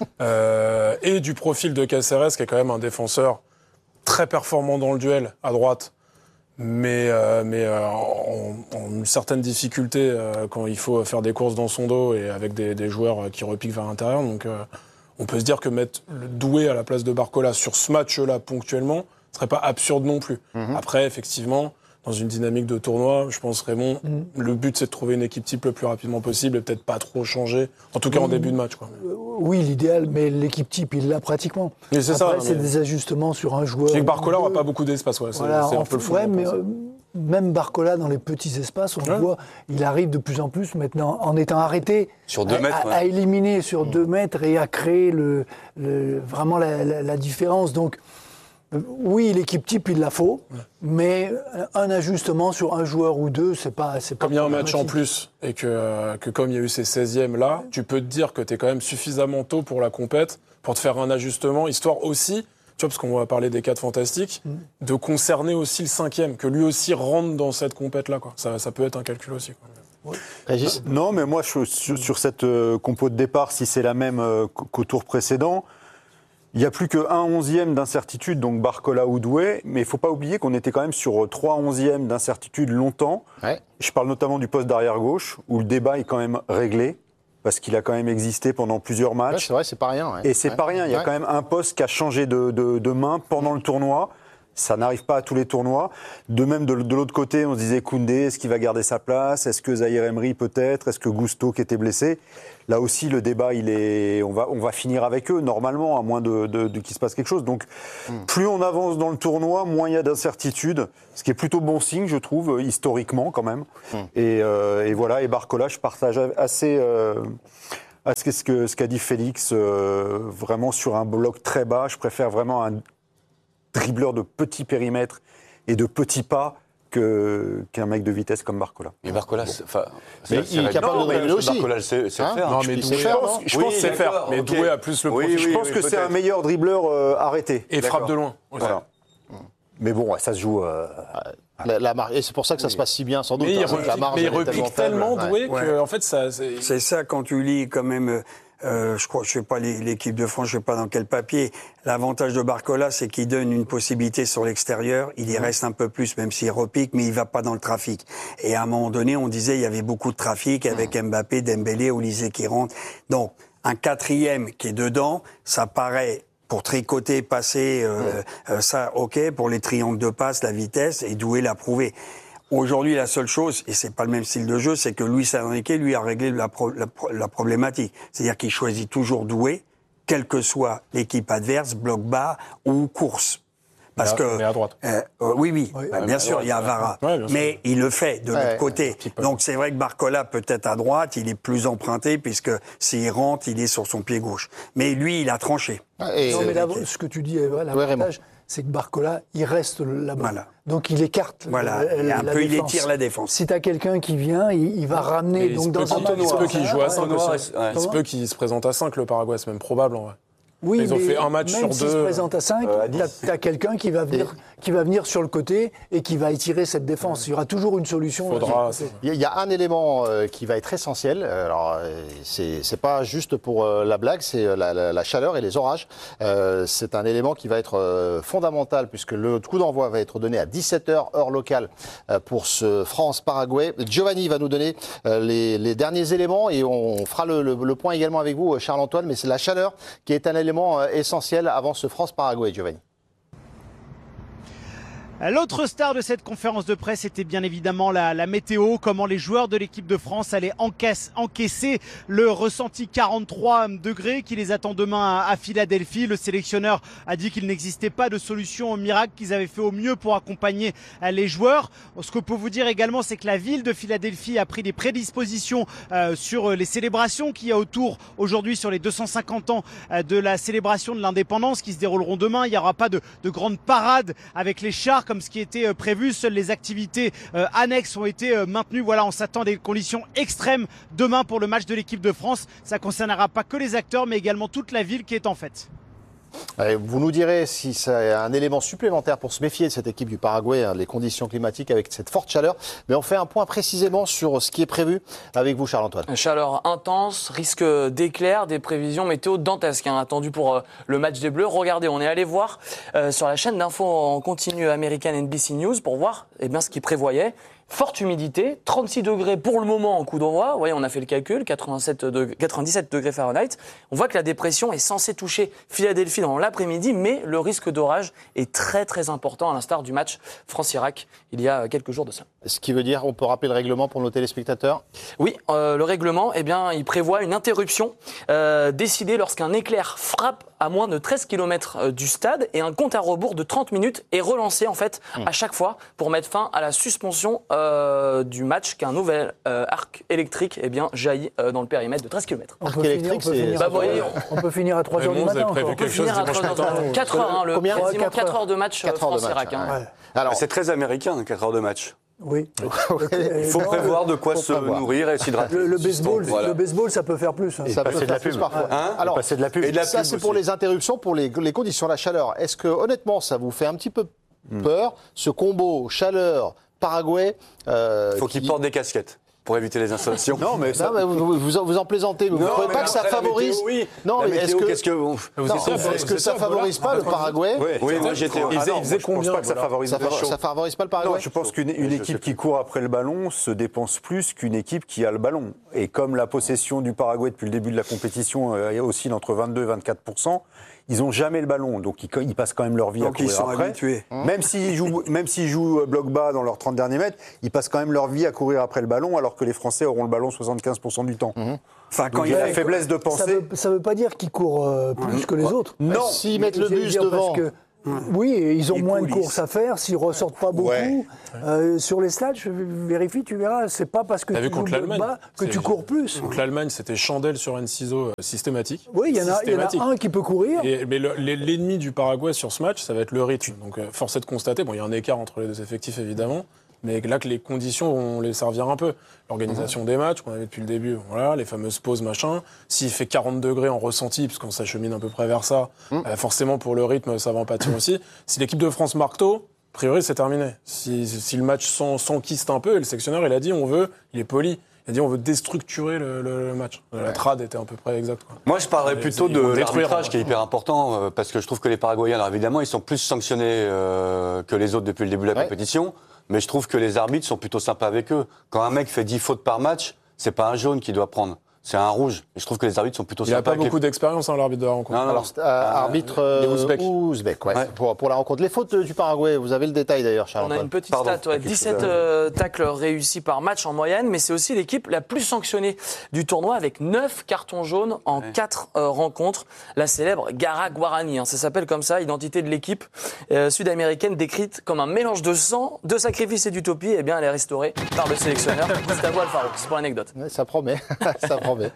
Euh, et du profil de Cáceres, qui est quand même un défenseur très performant dans le duel, à droite, mais, euh, mais euh, en, en une certaine difficulté euh, quand il faut faire des courses dans son dos et avec des, des joueurs qui repiquent vers l'intérieur. Donc euh, on peut se dire que mettre le Doué à la place de Barcola sur ce match-là ponctuellement ne serait pas absurde non plus. Mhm. Après, effectivement, dans une dynamique de tournoi, je pense, Raymond, le but c'est de trouver une équipe type le plus rapidement possible et peut-être pas trop changer, en tout cas en début de match, quoi. Euh, Oui, l'idéal, mais l'équipe type, il l'a pratiquement. Mais c'est ça, Après, non, c'est mais- des ajustements sur un joueur. Je sais que Barcola ou n'aura deux. pas beaucoup d'espace, ouais, c'est Voilà, c'est un en peu le fait, fond. ouais, mais euh, même Barcola, dans les petits espaces, on Ouais. le voit, il arrive de plus en plus maintenant, en étant arrêté, Sur deux à, mètres, à- ouais. à éliminer sur deux mètres et à créer le, le- vraiment la, la- la différence. Donc, euh, oui, l'équipe type, il la faut, mais un ajustement sur un joueur ou deux, c'est pas, c'est pas Comme il y a un match en problématique. plus et que, euh, que comme il y a eu ces seizièmes là, tu peux te dire que tu es quand même suffisamment tôt pour la compète pour te faire un ajustement, histoire aussi tu vois, parce qu'on va parler des quatre fantastiques, mmh. de concerner aussi le cinquième, que lui aussi rentre dans cette compète-là, quoi. Ça, ça peut être un calcul aussi, quoi. Oui. Régis ? Non, mais moi, je, sur, sur cette euh, compo de départ, si c'est la même euh, qu'au tour précédent, il n'y a plus qu'un onzième d'incertitude, donc Barcola ou Doué, mais il ne faut pas oublier qu'on était quand même sur trois onzièmes d'incertitude longtemps. Ouais. Je parle notamment du poste d'arrière-gauche, où le débat est quand même réglé, parce qu'il a quand même existé pendant plusieurs matchs. Ouais, c'est vrai, c'est pas rien. Ouais. Et c'est ouais. pas rien, il y a ouais. quand même un poste qui a changé de, de, de main pendant le tournoi. Ça n'arrive pas à tous les tournois. De même, de, de l'autre côté, on se disait Koundé, est-ce qu'il va garder sa place ? Est-ce que Zahir Emery peut-être ? Est-ce que Gusto qui était blessé ? Là aussi, le débat, il est, on va, on va finir avec eux normalement, à moins de, de, de qu'il se passe quelque chose. Donc, mm. plus on avance dans le tournoi, moins il y a d'incertitude, ce qui est plutôt bon signe, je trouve, historiquement quand même. Mm. Et, euh, et voilà. Et Barcola, je partage assez. Euh, à ce, ce, que, ce qu'a dit Félix, euh, vraiment sur un bloc très bas. Je préfère vraiment un dribbleur de petits périmètres et de petits pas que, qu'un mec de vitesse comme Barcola. Mais Barcola, bon. c'est, mais c'est il est capable de dribbler aussi. Barcola, c'est, c'est hein faire. Non, mais Doué, je pense, je pense oui, que c'est faire. Mais okay. Doué a plus le oui, profil. Oui, je pense oui, que peut-être. C'est un meilleur dribbleur euh, arrêté. Et d'accord. frappe de loin. Voilà. Mmh. Mais bon, ça se joue. Euh, La, la mar... Et c'est pour ça que ça oui. se passe si bien, sans doute. Mais hein, il repique, la marge, mais il repique tellement faible. Doué ouais. que, en fait, ça. C'est, c'est ça quand tu lis quand même. Euh, je crois, je sais pas l'équipe de France, je sais pas dans quel papier. L'avantage de Barcola, c'est qu'il donne une possibilité sur l'extérieur. Il y reste un peu plus, même s'il repique, mais il va pas dans le trafic. Et à un moment donné, on disait il y avait beaucoup de trafic avec Mbappé, Dembélé, Olysée qui rentre. Donc un quatrième qui est dedans, ça paraît. Pour tricoter, passer, euh, ouais. euh, ça, ok. Pour les triangles de passe, la vitesse, et Doué l'a prouvé. Aujourd'hui, la seule chose, et c'est pas le même style de jeu, c'est que Luis Enrique, lui, a réglé la, pro, la, la problématique. C'est-à-dire qu'il choisit toujours Doué, quelle que soit l'équipe adverse, bloc bas ou course. Parce mais à, que mais à droite. Euh, euh, oui, oui, oui bah, bien sûr, droite, il y a Vara, ouais, mais il le fait de ouais, l'autre côté. Donc c'est vrai que Barcola peut-être à droite, il est plus emprunté puisque s'il rentre, il est sur son pied gauche. Mais lui, il a tranché. Et non, mais là, ce que tu dis, l'avantage, ouais, c'est que Barcola, il reste là-bas. Voilà. Donc il écarte. Voilà. La, la, un la peu, défense. Il étire la défense. Si tu as quelqu'un qui vient, il, il va ramener. Mais donc dans un match, il se peut qu'il joue à cinq aussi. Il se peut qu'il qu'il se présente à cinq, le Paraguay, c'est même probable en vrai. Oui, ils ont fait un match même sur s'il deux. se présente à cinq, euh, tu as quelqu'un qui va, venir, qui va venir sur le côté et qui va étirer cette défense. Il y aura toujours une solution. Faudra, il y a un élément euh, qui va être essentiel. Alors, c'est, c'est pas juste pour euh, la blague, c'est la, la, la chaleur et les orages. Euh, c'est un élément qui va être euh, fondamental puisque le coup d'envoi va être donné à dix-sept heures heure locale euh, pour ce France-Paraguay. Giovanni va nous donner euh, les, les derniers éléments et on fera le, le, le point également avec vous, Charles-Antoine. Mais c'est la chaleur qui est un élément essentiel avant ce France-Paraguay, Giovanni. L'autre star de cette conférence de presse était bien évidemment la, la météo, comment les joueurs de l'équipe de France allaient encaisse, encaisser le ressenti quarante-trois degrés qui les attend demain à, à Philadelphie. Le sélectionneur a dit qu'il n'existait pas de solution miracle, qu'ils avaient fait au mieux pour accompagner les joueurs. Ce que peut vous dire également, c'est que la ville de Philadelphie a pris des prédispositions euh, sur les célébrations qu'il y a autour aujourd'hui sur les deux cent cinquante ans euh, de la célébration de l'indépendance qui se dérouleront demain. Il n'y aura pas de, de grande parade avec les chars comme ce qui était prévu. Seules les activités euh, annexes ont été euh, maintenues. Voilà, on s'attend à des conditions extrêmes demain pour le match de l'équipe de France. Ça ne concernera pas que les acteurs, mais également toute la ville qui est en fête. Allez, vous nous direz si c'est un élément supplémentaire pour se méfier de cette équipe du Paraguay, hein, les conditions climatiques avec cette forte chaleur. Mais on fait un point précisément sur ce qui est prévu avec vous, Charles-Antoine. Chaleur intense, risque d'éclairs, des prévisions météo dantesques hein, attendues pour euh, le match des Bleus. Regardez, on est allé voir euh, sur la chaîne d'infos en continu américaine N B C News pour voir eh bien, ce qu'ils prévoyaient. Forte humidité, trente-six degrés pour le moment en coup d'envoi. Vous voyez, on a fait le calcul, quatre-vingt-sept degrés, quatre-vingt-dix-sept degrés Fahrenheit. On voit que la dépression est censée toucher Philadelphie dans l'après-midi, mais le risque d'orage est très très important, à l'instar du match France-Irak il y a quelques jours de ça. Ce qui veut dire, on peut rappeler le règlement pour nos téléspectateurs ? Oui, euh, le règlement, eh bien, il prévoit une interruption euh, décidée lorsqu'un éclair frappe à moins de treize kilomètres du stade et un compte à rebours de trente minutes est relancé en fait mmh. à chaque fois pour mettre fin à la suspension euh, du match qu'un nouvel euh, arc électrique eh bien, jaillit euh, dans le périmètre de treize kilomètres. On, peut finir, on, peut finir bah, voyez, on peut finir à trois heures du matin. On peut finir à trois heures du matin. quatre heures, hein, le, quasiment quatre heures de match France-Irak. Hein. Ouais. Alors, c'est très américain, quatre heures de match. Oui. Il faut Non, prévoir de quoi faut se prévoir. nourrir et s'hydrater. Le, le baseball, Voilà. le baseball, ça peut faire plus. hein. Ça peut passer de faire la plus pub. parfois. Hein Alors, passer de la pub. Et de la ça, pub c'est pour aussi. les interruptions, pour les, les conditions, la chaleur. Est-ce que, honnêtement, ça vous fait un petit peu peur, ce combo chaleur-Paraguay Il faut qu'ils portent des casquettes pour éviter les installations. Non, mais ça. Non, mais vous, vous, en- vous en plaisantez, mais vous ne trouvez pas que ça favorise Oui. Non, La mais est-ce météo, que, qu'est-ce que bon, non, c'est ça, est-ce que c'est ça ça, favorise voilà. pas le Paraguay Ouais. Oui, moi j'étais. Il Ah faisait- non, il faisait moi, je pense combien, pas que ça voilà. favorise ça, le fa- chaud. ça favorise pas le Paraguay Non, je pense qu'une une Je équipe sais qui pas. court après le ballon se dépense plus qu'une équipe qui a le ballon. Et comme la possession du Paraguay depuis le début de la compétition euh, oscille entre vingt-deux et vingt-quatre pour cent, ils n'ont jamais le ballon. Donc ils, ils passent quand même leur vie Donc à ils courir sont après. habitués. Même s'ils jouent, même s'ils jouent euh, bloc bas dans leurs trente derniers mètres, ils passent quand même leur vie à courir après le ballon, alors que les Français auront le ballon soixante-quinze pour cent du temps. Enfin, quand Donc il il y a a la faiblesse de Ça penser. veut, ça veut pas dire qu'ils courent euh, plus que les autres. Non, s'ils mettent le J'allais bus dire devant. parce que, oui, ils ont Ils moins de coulissent. courses à faire, s'ils ressortent pas beaucoup. Ouais. Euh, sur les stades, je vérifie, tu verras, c'est pas parce que T'as tu vu contre joues l'Allemagne bas que C'est- tu cours plus. Donc l'Allemagne, c'était chandelle sur Enciso euh, systématique. Oui, il y en a, il y en a Systématique. un qui peut courir. Et, mais le- les- l'ennemi du Paraguay sur ce match, ça va être le rythme. Donc, euh, force est de constater, bon, il y a un écart entre les deux effectifs évidemment, mais là que les conditions vont les servir un peu. L'organisation des matchs qu'on avait depuis le début, voilà, les fameuses pauses, machin. S'il fait quarante degrés en ressenti, puisqu'on s'achemine à peu près vers ça, euh, forcément pour le rythme, ça va en pâtir aussi. Si l'équipe de France marque tôt, a priori, c'est terminé. Si, si le match s'en- s'enquiste un peu, et le sectionneur, il a dit, on veut, il est poli. Il a dit on veut déstructurer le, le- le match. La trad était à peu près exacte. Quoi. Moi, je parlerais Ils- plutôt ils de vont détruire, l'arbitrage hein. qui est hyper important, euh, parce que je trouve que les Paraguayens, alors évidemment, ils sont plus sanctionnés euh, que les autres depuis le début de la Ouais. compétition, mais je trouve que les arbitres sont plutôt sympas avec eux. Quand un mec fait dix fautes par match, c'est pas un jaune qu'il doit prendre, c'est un rouge. Et je trouve que les arbitres sont plutôt Il n'a sympas pas avec beaucoup les... d'expérience, hein, l'arbitre de la rencontre. Non, non, Alors, c'est, euh, arbitre euh, les Ouzbeks. ouzbek, ouais, Ouais. Pour, pour la rencontre. Les fautes du Paraguay, vous avez le détail d'ailleurs, Charles. On a une petite Pardon, stat, ouais, quelque dix-sept chose à- euh, tacles réussis par match en moyenne, mais c'est aussi l'équipe la plus sanctionnée du tournoi avec neuf cartons jaunes en Ouais. quatre euh, rencontres. La célèbre Gara Guarani, hein, ça s'appelle comme ça, identité de l'équipe euh, sud-américaine décrite comme un mélange de sang, de sacrifice et d'utopie. Eh bien, elle est restaurée par le sélectionneur Gustavo Alfaro. C'est pour l'anecdote. Ouais, ça promet, ça promet.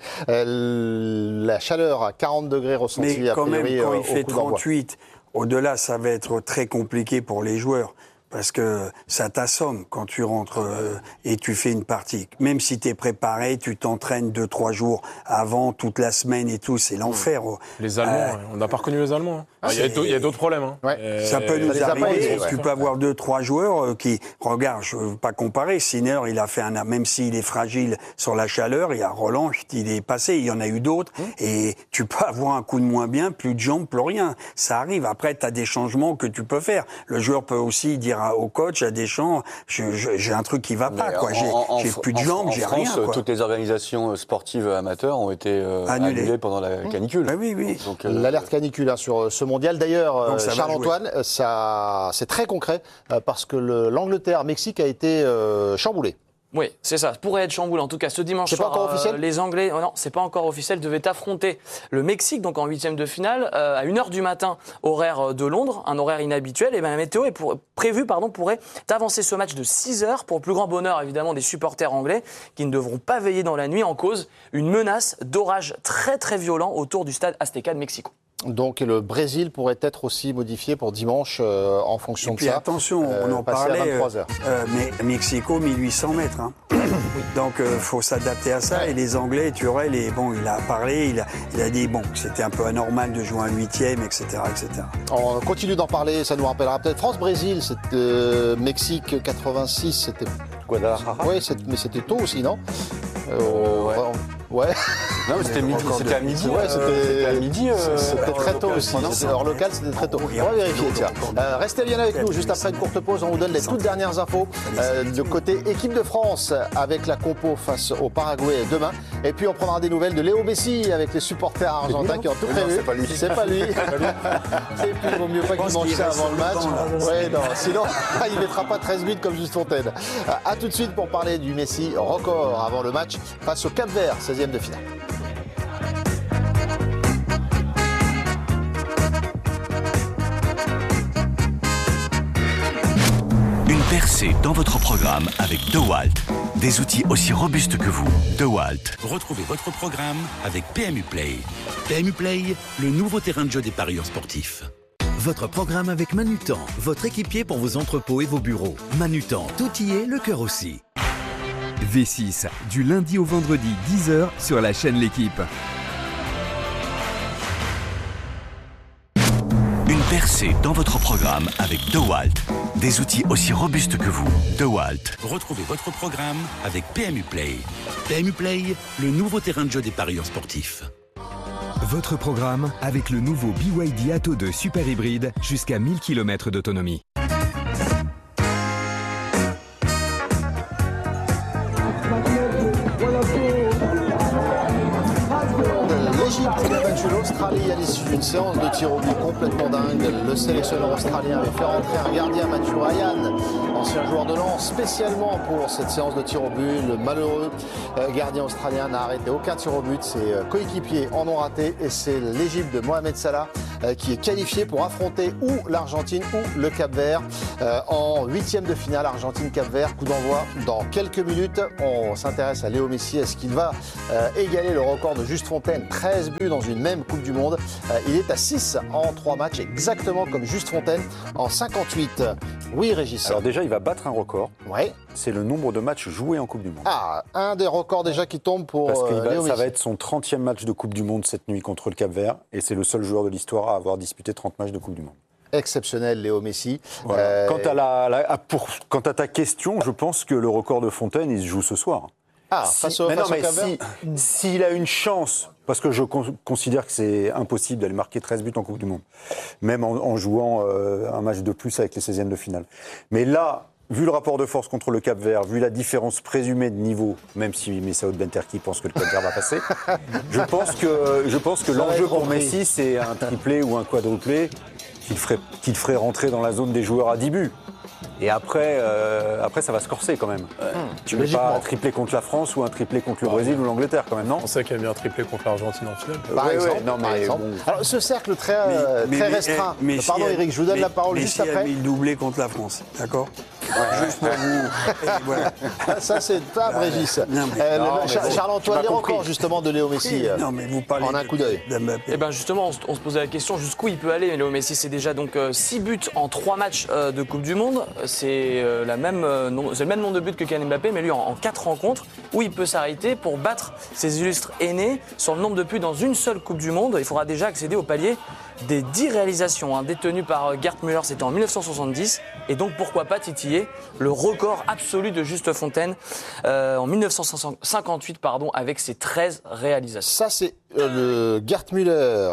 Euh, la chaleur à quarante degrés ressentie Mais a quand même, priori quand euh, il au fait coup d'envoi. trente-huit, au-delà, ça va être très compliqué pour les joueurs. Parce que ça t'assomme quand tu rentres euh, et tu fais une partie. Même si tu es préparé, tu t'entraînes deux, trois jours avant, toute la semaine et tout, c'est l'enfer. Les Allemands, Euh, ouais, on n'a pas reconnu les Allemands. hein. Alors, Il y a c'est- d'autres- il y a d'autres problèmes. Hein. Ouais. Et- Ça peut nous les a pas arriver. aidés, ouais. Tu peux avoir deux, trois joueurs euh, qui, regarde, je veux pas comparer. Sinner, il a fait un, même s'il est fragile sur la chaleur, il y a Roland, il est passé. Il y en a eu d'autres. Et tu peux avoir un coup de moins bien, plus de jambes, plus rien. Ça arrive. Après, tu as des changements que tu peux faire. Le joueur peut aussi dire à- au coach, à Deschamps, je- je- j'ai un truc qui va pas, Mais quoi. en- J'ai en- en- j'ai plus de en- jambes, en j'ai France, rien, quoi. toutes les organisations sportives amateurs ont été euh, Annulées. annulées pendant la canicule. Bah oui, oui. Donc, euh, L'alerte canicule hein, sur euh, ce mondial. D'ailleurs, euh, Donc ça va Charles-Antoine, euh, ça, c'est très concret euh, parce que le- l'Angleterre-Mexique a été euh, chamboulé. Oui, c'est ça. Ça pourrait être chamboulé. En tout cas, ce dimanche C'est pas soir, encore officiel les Anglais, oh non, c'est pas encore officiel, devaient affronter le Mexique, donc en huitième de finale, euh, à une heure du matin, horaire de Londres, un horaire inhabituel. Et bien la météo est pour, prévue, pardon, pourrait avancer ce match de six heures pour le plus grand bonheur évidemment des supporters anglais qui ne devront pas veiller dans la nuit en cause une menace d'orage très très violent autour du stade Azteca de Mexico. Donc le Brésil pourrait être aussi modifié pour dimanche euh, en fonction Et de puis ça. attention, on Euh, en passer à parlait. vingt-trois heures. euh, mais Mexico, mille huit cents mètres. Hein. Donc il faut s'adapter à ça. Et les Anglais, Turel, et bon, il a parlé, il a, il a dit bon, que c'était un peu anormal de jouer un huitième, et cetera, et cetera. On continue d'en parler, ça nous rappellera peut-être France-Brésil, c'était euh, Mexique quatre-vingt-six, c'était Guadalajara. ouais, c'est- mais c'était tôt aussi, non Euh, ouais. ouais. Non, mais c'était midi. C'était à midi. Ouais, euh, c'était- c'était à midi. euh, C'était très tôt aussi. non, C'était hors local, c'était très tôt. On va vérifier, tiens. Euh, restez bien avec nous. Juste après une courte pause, on vous donne les toutes dernières infos euh, de côté équipe de France avec la compo face au Paraguay demain. Et puis on prendra des nouvelles de Léo Messi avec les supporters argentins qui ont tout prévu. c'est pas lui. C'est pas lui. Et puis il vaut mieux pas qu'il pense mange qu'il ça reste avant le sur le match. banc, là. Ouais, non. Sinon, il mettra pas treize buts comme Juste Fontaine. A tout de suite pour parler du Messi record avant le match face au Cap-Vert, seizième de finale. Une percée dans votre programme avec DeWalt. Des outils aussi robustes que vous. DeWalt. Retrouvez votre programme avec P M U Play. P M U Play, le nouveau terrain de jeu des parieurs sportifs. Votre programme avec Manutan, votre équipier pour vos entrepôts et vos bureaux. Manutan, tout y est, le cœur aussi. V six, du lundi au vendredi, dix heures sur la chaîne L'Équipe. Une percée dans votre programme avec DeWalt. Des outils aussi robustes que vous. DeWalt. Retrouvez votre programme avec P M U Play. P M U Play, le nouveau terrain de jeu des parieurs sportifs. Votre programme avec le nouveau B Y D Atto deux Super Hybride jusqu'à mille kilomètres d'autonomie. L'Égypte a battu l'Australie à l'issue d'une séance de tir au but complètement dingue. Le sélectionneur australien avait fait rentrer un gardien, Matthew Ryan, ancien joueur de Lens, spécialement pour cette séance de tir au but. Le malheureux gardien australien n'a arrêté aucun tir au but. Ses coéquipiers en ont raté et c'est l'Égypte de Mohamed Salah qui est qualifié pour affronter ou l'Argentine ou le Cap-Vert en huitième de finale. Argentine-Cap-Vert, coup d'envoi dans quelques minutes. On s'intéresse à Léo Messi. Est-ce qu'il va égaler le record de Juste Fontaine, treize buts dans une même Coupe du Monde. Il est à six en trois matchs, exactement comme Juste Fontaine en cinquante-huit. Oui, Régis. Alors déjà, il va battre un record. Ouais. C'est le nombre de matchs joués en Coupe du Monde. Ah, un des records déjà qui tombe pour Parce que euh, Léo ça Messi. va être son trentième match de Coupe du Monde cette nuit contre le Cap-Vert. Et c'est le seul joueur de l'histoire à avoir disputé trente matchs de Coupe du Monde. Exceptionnel, Léo Messi. Voilà. Euh, Quant, à la, la- à- pour, quant à ta question, je pense que le record de Fontaine, il se joue ce soir. Ah, Si- face au, mais face non, au mais Cap-Vert. si- s'il a une chance, parce que je con- considère que c'est impossible d'aller marquer treize buts en Coupe du Monde, même en, en jouant euh, un match de plus avec les seizièmes de finale. Mais là, vu le rapport de force contre le Cap-Vert, vu la différence présumée de niveau, même si Messaoud Benterki pense que le Cap-Vert va passer, je pense que, je pense que Ça va l'enjeu être pour repris. Messi, c'est un triplé ou un quadruplé qu'il ferait, qu'il ferait rentrer dans la zone des joueurs à dix buts. Et après, euh, après, ça va se corser quand même. Tu ne mets pas un triplé contre la France ou un triplé contre le Brésil ou l'Angleterre quand même, non? On sait qu'il y a mis un triplé contre l'Argentine en finale. Par Ouais, exemple, ouais, non, par mais exemple. bon. Alors, ce cercle très, euh, Mais- très mais- restreint. mais- Messi Pardon, a- Eric, je vous donne mais- la parole Messi juste a après. mis le doublé contre la France, d'accord? Juste pour vous. Et voilà. Ah, ça, c'est pas Régis. non, mais- Euh, le- non, mais Char- bon, Charles-Antoine, tu les m'as records compris. justement de Léo Messi. euh, Non, mais vous parlez en un de- coup d'œil. d'Mbappé. Eh ben justement, on se, on se posait la question jusqu'où il peut aller. Léo Messi, c'est déjà donc six buts en trois matchs euh, de Coupe du Monde. C'est euh, la même, euh, nom- c'est le même nombre de buts que Kylian Mbappé, mais lui en, en quatre rencontres, où il peut s'arrêter pour battre ses illustres aînés sur le nombre de buts dans une seule Coupe du Monde. Il faudra déjà accéder au palier des dix réalisations hein, détenues par euh, Gerd Müller, c'était en mille neuf cent soixante-dix. Et donc pourquoi pas titiller le record absolu de Juste Fontaine euh, en mille neuf cent cinquante-huit pardon, avec ses treize réalisations. Ça, c'est euh, le Gerd Müller,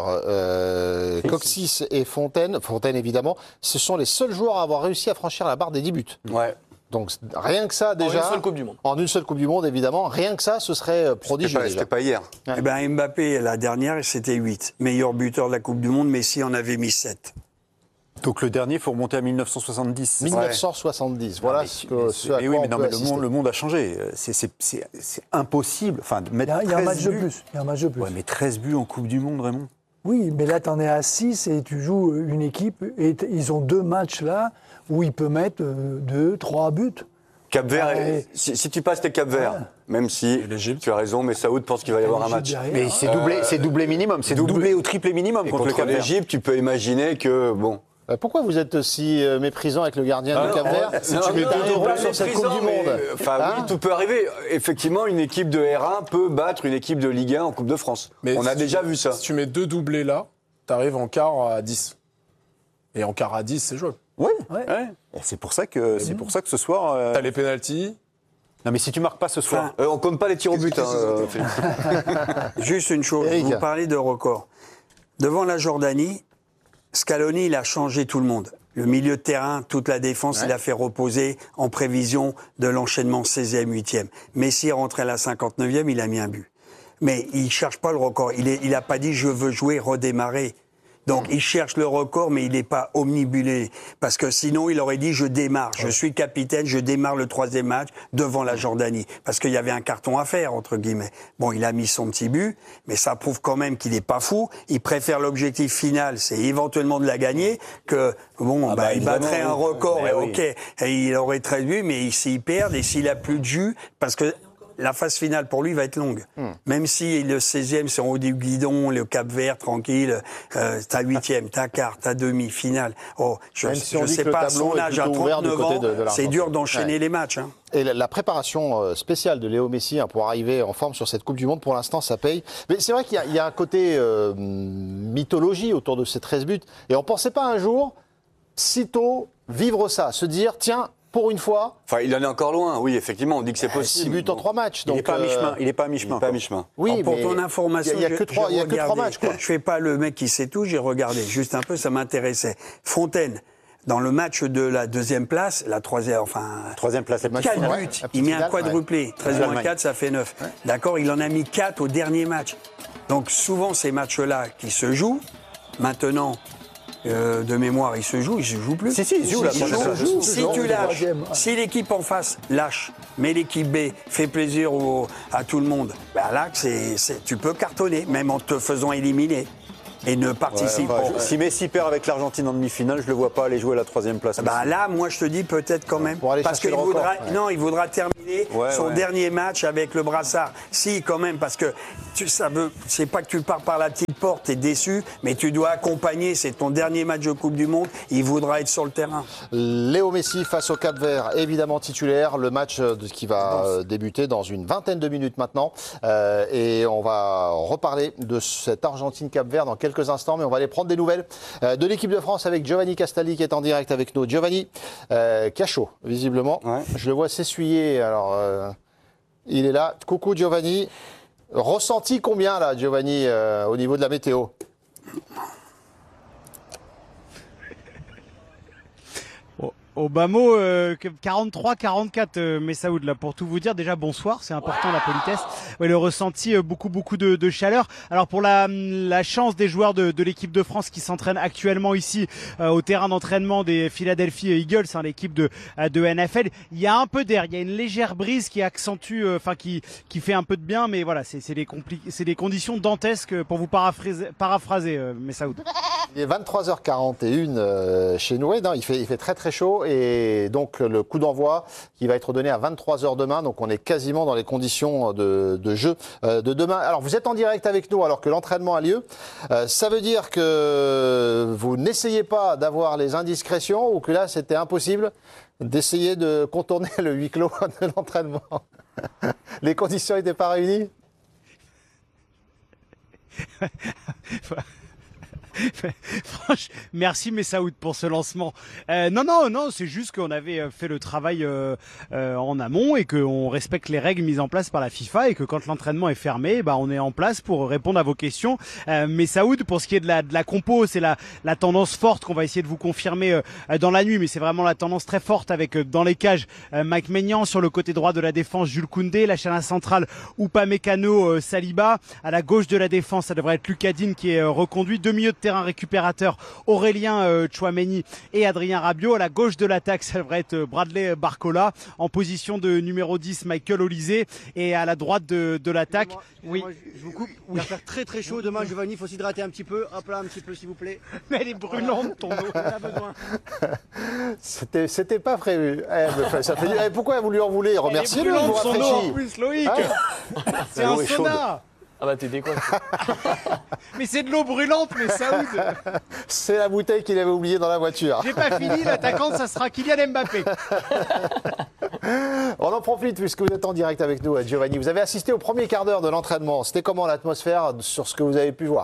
euh, Coxis et Fontaine. Fontaine, évidemment. Ce sont les seuls joueurs à avoir réussi à franchir la barre des dix buts. Ouais. Donc, rien que ça, déjà. En une seule Coupe du Monde. En une seule Coupe du Monde, évidemment. Rien que ça, ce serait euh, prodigieux. C'était pas, déjà. c'était pas hier. Eh ben, Mbappé, la dernière, c'était huit. Meilleur buteur de la Coupe du Monde, Messi en avait mis sept. Donc le dernier, il faut remonter à mille neuf cent soixante-dix. mille neuf cent soixante-dix. Voilà mais, ce, que, ce à mais quoi oui, on mais non, peut mais le assister. monde, le monde a changé. C'est, c'est, c'est, c'est impossible. Enfin, de Il mettre y a, il y a un treize match de buts. plus. Il y a un match de plus. Ouais, mais treize buts en Coupe du Monde, Raymond. Oui, mais là, tu en es à six et tu joues une équipe et t- ils ont deux matchs là où il peut mettre euh, deux, trois buts. Cap-Vert, Ouais. est- si, si tu passes tes Cap-Vert, Ouais. même si l'Égypte. tu as raison, mais Saoud pense qu'il va y avoir un match. Derrière. Mais c'est doublé, c'est doublé minimum. C'est doublé. doublé au triplé minimum Et contre, le contre Cap-Vert. l'Égypte, tu peux imaginer que, bon... Euh, Pourquoi vous êtes aussi euh, méprisant avec le gardien Ah du Cap-Vert? non, Si non, tu mets non, deux non, euros pas sur cette Coupe méprisant, du Monde. mais, euh, Enfin, Hein oui, tout peut arriver. Effectivement, une équipe de R un peut battre une équipe de Ligue un en Coupe de France. Mais On a si déjà tu- vu ça. Si tu mets deux doublés là, t'arrives en quart à dix. Et en quart à dix, c'est jouable. Oui. Ouais. Ouais. Et c'est pour ça que c'est pour ça que ce soir. euh, T'as les pénaltys. Non, mais si tu marques pas ce soir. Euh, on compte pas les tirs au but. Hein, euh, Philippe. Juste une chose, Eric. vous parlez de record. Devant la Jordanie, Scaloni, il a changé tout le monde. Le milieu de terrain, toute la défense, il a fait reposer en prévision de l'enchaînement seizième, huitième. Messi est rentré à la cinquante-neuvième, il a mis un but. Mais il cherche pas le record. Il est, il a pas dit je veux jouer, redémarrer. Donc il cherche le record, mais il n'est pas omnibulé. Parce que sinon, il aurait dit je démarre, je suis capitaine, je démarre le troisième match devant la Jordanie. Parce qu'il y avait un carton à faire, entre guillemets. Bon, il a mis son petit but, mais ça prouve quand même qu'il n'est pas fou. Il préfère l'objectif final, c'est éventuellement de la gagner, que bon, Ah bah, bah, il battrait évidemment, un oui. record, Mais et oui. ok, et il aurait très but, mais s'il perd et s'il a plus de jus, parce que la phase finale pour lui va être longue. Hmm. Même si le seizième, c'est en haut du guidon, le Cap-Vert, tranquille, euh, t'as huitième, t'as quart, t'as demi, finale. Oh, je, si je sais pas, son âge à trente-neuf ans, de, de c'est dur d'enchaîner ouais. les matchs. Hein. Et la, la préparation spéciale de Léo Messi hein, pour arriver en forme sur cette Coupe du Monde, pour l'instant, ça paye. Mais c'est vrai qu'il y a, il y a un côté euh, mythologie autour de ces treize buts. Et on ne pensait pas un jour, sitôt, vivre ça, se dire, tiens, pour une fois. Enfin, il en est encore loin, oui, effectivement, on dit que c'est possible. six buts en trois matchs. Donc, il n'est pas à mi-chemin. Il n'est pas à mi-chemin. Pas à mi-chemin. Oui, alors, pour ton information, il n'y a, a que trois, il y a que trois matchs. Quoi. Je ne fais pas le mec qui sait tout, j'ai regardé juste un peu, ça m'intéressait. Fontaine. Dans le match de la deuxième place, la troisième, enfin... Troisième place, la quatre buts. Ouais, il met un quadruplé. Ouais. treize moins quatre, ça fait neuf. Ouais. D'accord, il en a mis quatre au dernier match. Donc souvent, ces matchs-là qui se jouent, maintenant, euh, de mémoire, ils se jouent, ils ne se jouent plus. Si, si, ils se jouent. Si, la joue, joue. Si tu lâches, si l'équipe en face lâche, mais l'équipe B fait plaisir au, à tout le monde, ben là, c'est, c'est, tu peux cartonner, même en te faisant éliminer. Et ne participe ouais, pas. Bah, si Messi perd avec l'Argentine en demi-finale, je ne le vois pas aller jouer à la troisième place. Bah là, moi, je te dis peut-être quand même. Parce qu'il voudra, ouais. non, il voudra terminer ouais, son ouais. dernier match avec le brassard. Si, quand même, parce que tu, ça veut, c'est pas que tu pars par la petite porte, t'es déçu, mais tu dois accompagner. C'est ton dernier match de Coupe du Monde. Il voudra être sur le terrain. Léo Messi face au Cap-Vert, évidemment titulaire. Le match qui va débuter dans une vingtaine de minutes maintenant. Euh, et on va reparler de cette Argentine-Cap-Vert dans quelques instants, mais on va aller prendre des nouvelles euh, de l'équipe de France avec Giovanni Castaldi qui est en direct avec nous. Giovanni, euh, qui a chaud, visiblement. Ouais. Je le vois s'essuyer. Alors, euh, il est là. Coucou Giovanni. Ressenti combien là, Giovanni, euh, au niveau de la météo ? Au bas mot, euh, quarante-trois quarante-quatre, euh, Messaoud, là, pour tout vous dire. Déjà, bonsoir, c'est important, la politesse. Ouais, le ressenti, euh, beaucoup, beaucoup de, de chaleur. Alors, pour la, la chance des joueurs de, de l'équipe de France qui s'entraînent actuellement ici, euh, au terrain d'entraînement des Philadelphia Eagles, hein, l'équipe de, de N F L, il y a un peu d'air, il y a une légère brise qui accentue, enfin, euh, qui, qui fait un peu de bien, mais voilà, c'est, c'est des compli- c'est des conditions dantesques pour vous paraphraser, paraphraser euh, Messaoud. Il est vingt-trois heures quarante et une euh, chez nous. Non, il fait, il fait très, très chaud. Et donc le coup d'envoi qui va être donné à vingt-trois heures demain. Donc on est quasiment dans les conditions de, de jeu euh, de demain. Alors vous êtes en direct avec nous alors que l'entraînement a lieu. Euh, ça veut dire que vous n'essayez pas d'avoir les indiscrétions ou que là c'était impossible d'essayer de contourner le huis clos de l'entraînement. Les conditions n'étaient pas réunies. Franchement, merci Messaoud pour ce lancement. Euh, non, non, non, c'est juste qu'on avait fait le travail euh, euh, en amont et qu'on respecte les règles mises en place par la FIFA et que quand l'entraînement est fermé, bah on est en place pour répondre à vos questions. Euh, Messaoud, pour ce qui est de la, de la compo, c'est la, la tendance forte qu'on va essayer de vous confirmer euh, dans la nuit, mais c'est vraiment la tendance très forte avec euh, dans les cages euh, Mike Maignan, sur le côté droit de la défense Jules Koundé, la chaîne centrale Upamecano, euh, Saliba, à la gauche de la défense ça devrait être Lucas Digne qui est euh, reconduit, deux milieux de terrain récupérateur Aurélien euh, Tchouaméni et Adrien Rabiot. À la gauche de l'attaque, ça devrait être Bradley Barcola. En position de numéro dix, Michael Olysée. Et à la droite de, de l'attaque, oui. Je vous coupe. Il va faire très très chaud demain, Giovanni. Il faut s'hydrater un petit peu. Hop là, un petit peu, s'il vous plaît. Mais elle est brûlante, ton eau. On a besoin. C'était, c'était pas prévu. Eh, ça fait... eh, pourquoi vous lui en voulez ? Remerciez-le, vous rafraîchit. En plus, Loïc. Hein c'est un sauna. Ah bah t'es décoiffé. Mais c'est de l'eau brûlante, mais Saoud. C'est la bouteille qu'il avait oubliée dans la voiture. J'ai pas fini, l'attaquant, ça sera Kylian Mbappé. On en profite puisque vous êtes en direct avec nous, Giovanni. Vous avez assisté au premier quart d'heure de l'entraînement. C'était comment l'atmosphère sur ce que vous avez pu voir ?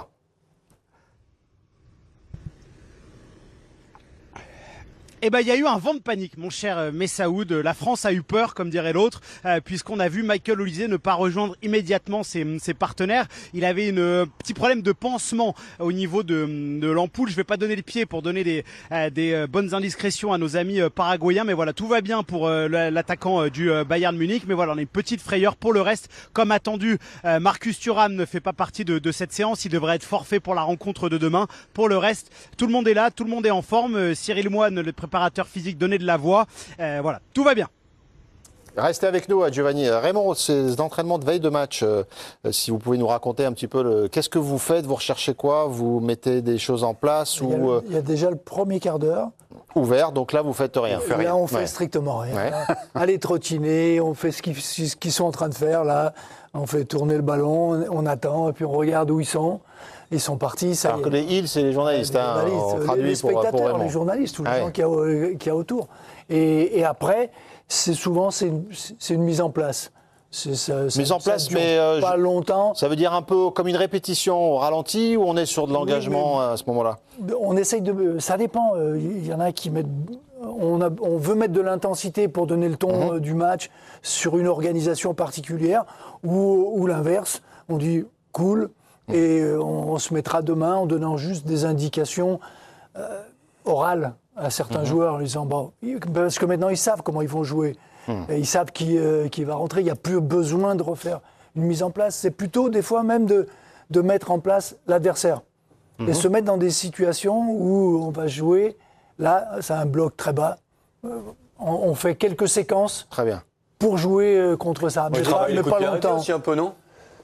Eh ben, il y a eu un vent de panique, mon cher Messaoud. La France a eu peur, comme dirait l'autre, euh, puisqu'on a vu Michael Olysée ne pas rejoindre immédiatement ses, ses partenaires. Il avait une euh, petit problème de pansement au niveau de, de l'ampoule. Je vais pas donner le pied pour donner des, euh, des euh, bonnes indiscrétions à nos amis euh, paraguayens, mais voilà, tout va bien pour euh, l'attaquant euh, du euh, Bayern Munich. Mais voilà, on a une petite frayeur pour le reste. Comme attendu, euh, Marcus Thuram ne fait pas partie de, de cette séance. Il devrait être forfait pour la rencontre de demain. Pour le reste, tout le monde est là, tout le monde est en forme. Euh, Cyril Moine, le préparateur physique, donnait de la voix. Euh, voilà, tout va bien. Restez avec nous, Giovanni. Raymond, ces entraînements de veille de match, euh, si vous pouvez nous raconter un petit peu, le... qu'est-ce que vous faites ? Vous recherchez quoi ? Vous mettez des choses en place il y, a, ou... il y a déjà le premier quart d'heure ouvert, donc là vous faites rien. Là, rien. on fait ouais. strictement rien. Ouais. Aller trottiner, on fait ce qu'ils, ce qu'ils sont en train de faire là. On fait tourner le ballon, on attend, et puis on regarde où ils sont. Ils sont partis. Ça Alors que les Hills, c'est les journalistes. les, hein, journalistes, on les, traduit les spectateurs, pour, pour les journalistes, tous les ah gens ouais. qu'il y a, qu'il y a autour. Et, et après, c'est souvent c'est une, c'est une mise en place. C'est, ça, ça, Mise en place, ça dure mais euh, pas je- longtemps. Ça veut dire un peu comme une répétition au ralenti ou on est sur de l'engagement Oui, mais- à ce moment-là? On essaye de. Ça dépend. euh, Il y en a qui mettent. On, a, on veut mettre de l'intensité pour donner le ton Mhm. euh, du match sur une organisation particulière, ou, ou l'inverse. On dit cool, et euh, on, on se mettra demain en donnant juste des indications euh, orales à certains Mhm. joueurs, en disant bon, parce que maintenant ils savent comment ils vont jouer. Mhm. Et ils savent qui, euh, qui va rentrer. Il n'y a plus besoin de refaire une mise en place. C'est plutôt des fois même de, de mettre en place l'adversaire. Et Mhm. se mettre dans des situations où on va jouer. Là, c'est un bloc très bas. Euh, On, on fait quelques séquences Très bien. pour jouer euh, contre ça. On Mais pas, travaille mais les coups pas de pied arrêtés longtemps. aussi un peu, non?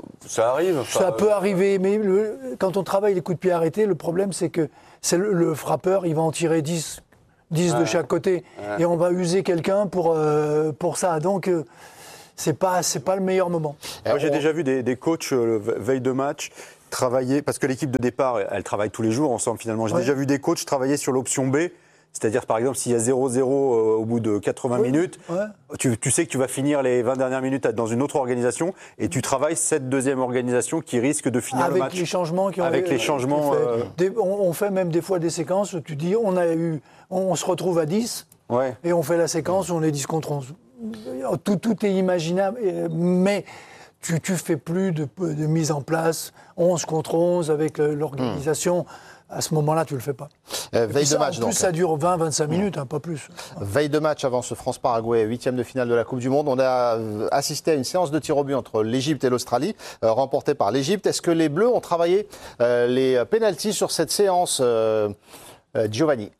Ça arrive. enfin, Ça euh, peut arriver, mais le- quand on travaille les coups de pied arrêtés, le problème c'est que c'est le, le frappeur, il va en tirer dix, dix de Ouais. chaque côté. Ouais. Et on va user quelqu'un pour, euh, pour ça. Donc, euh, c'est pas, c'est pas le meilleur moment. Moi, j'ai déjà vu des, des coachs euh, ve- veille de match travailler, parce que l'équipe de départ, elle travaille tous les jours ensemble finalement. J'ai Ouais. déjà vu des coachs travailler sur l'option B, c'est-à-dire par exemple s'il y a zéro zéro euh, au bout de quatre-vingts Oui. minutes, Ouais. tu, tu sais que tu vas finir les vingt dernières minutes dans une autre organisation et tu travailles cette deuxième organisation qui risque de finir le Avec match. les changements qui ont Avec les été changements, faits. euh, Des- on, on fait même des fois des séquences où tu dis on a eu, on, on se retrouve à dix Ouais. et on fait la séquence où on est dix contre onze. Tout, tout est imaginable, euh, mais tu tu fais plus de, de mise en place onze contre onze avec euh, l'organisation. À ce moment-là, tu le fais pas. Euh, Et puis veille de ça, match en plus, donc. ça dure vingt à vingt-cinq minutes, hein, pas plus. Veille de match avant ce France-Paraguay, huitième de finale de la Coupe du Monde. On a euh, assisté à une séance de tir au but entre l'Égypte et l'Australie, euh, remportée par l'Égypte. Est-ce que les Bleus ont travaillé euh, les pénaltys sur cette séance, euh, euh, Giovanni?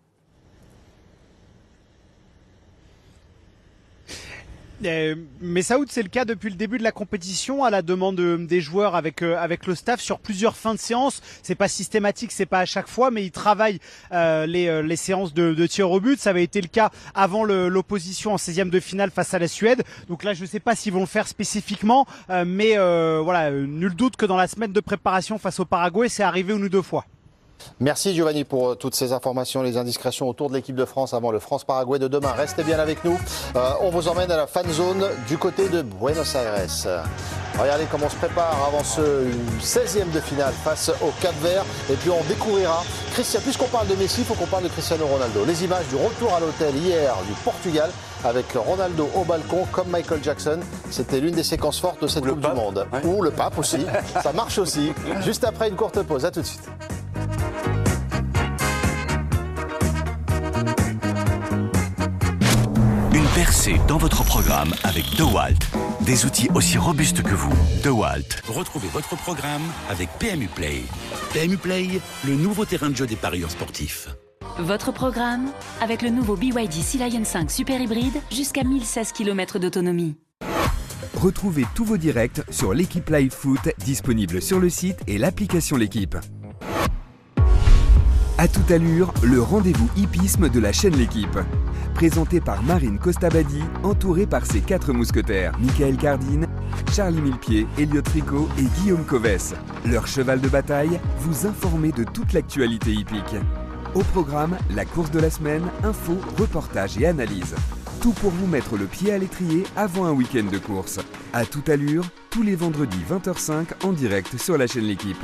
Euh, mais Saoud, c'est le cas depuis le début de la compétition, à la demande de- des joueurs avec euh, avec le staff sur plusieurs fins de séance. C'est pas systématique, c'est pas à chaque fois, mais ils travaillent euh, les euh, les séances de, de tir au but. Ça avait été le cas avant le- l'opposition en seizième de finale face à la Suède. Donc là, je sais pas s'ils vont le faire spécifiquement, euh, mais euh, voilà, euh, nul doute que dans la semaine de préparation face au Paraguay, c'est arrivé une ou deux fois. Merci Giovanni pour euh, toutes ces informations, les indiscrétions autour de l'équipe de France avant le France-Paraguay de demain. Restez bien avec nous. Euh, on vous emmène à la fan zone du côté de Buenos Aires. Regardez comment on se prépare avant ce seizième de finale face au Cap-Vert. Et puis on découvrira, Christian, puisqu'on parle de Messi, il faut qu'on parle de Cristiano Ronaldo. Les images du retour à l'hôtel hier du Portugal avec Ronaldo au balcon comme Michael Jackson. C'était l'une des séquences fortes de cette Coupe du Monde. ouais. Ou le pape aussi. Ça marche aussi. Juste après une courte pause. À tout de suite. Une percée dans votre programme avec DeWalt. Des outils aussi robustes que vous. DeWalt. Retrouvez votre programme avec P M U Play. P M U Play, le nouveau terrain de jeu des parieurs sportifs. Votre programme avec le nouveau B Y D Sea Lion cinq Super Hybride jusqu'à mille seize kilomètres d'autonomie. Retrouvez tous vos directs sur l'équipe Live Foot, disponible sur le site et l'application L'équipe. À toute allure, le rendez-vous hippisme de la chaîne L'équipe. Présenté par Marine Costabadi, entourée par ses quatre mousquetaires, Michael Cardine, Charlie Millepied, Elliot Tricot et Guillaume Coves. Leur cheval de bataille, vous informer de toute l'actualité hippique. Au programme, la course de la semaine, infos, reportages et analyses. Tout pour vous mettre le pied à l'étrier avant un week-end de course. À toute allure, tous les vendredis vingt heures cinq en direct sur la chaîne L'équipe.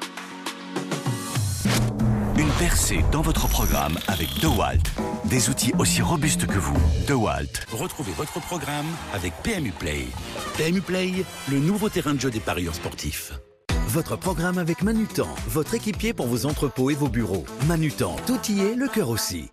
Une percée dans votre programme avec DeWalt. Des outils aussi robustes que vous. DeWalt. Retrouvez votre programme avec P M U Play. P M U Play, le nouveau terrain de jeu des parieurs sportifs. Votre programme avec Manutan, votre équipier pour vos entrepôts et vos bureaux. Manutan, tout y est, le cœur aussi.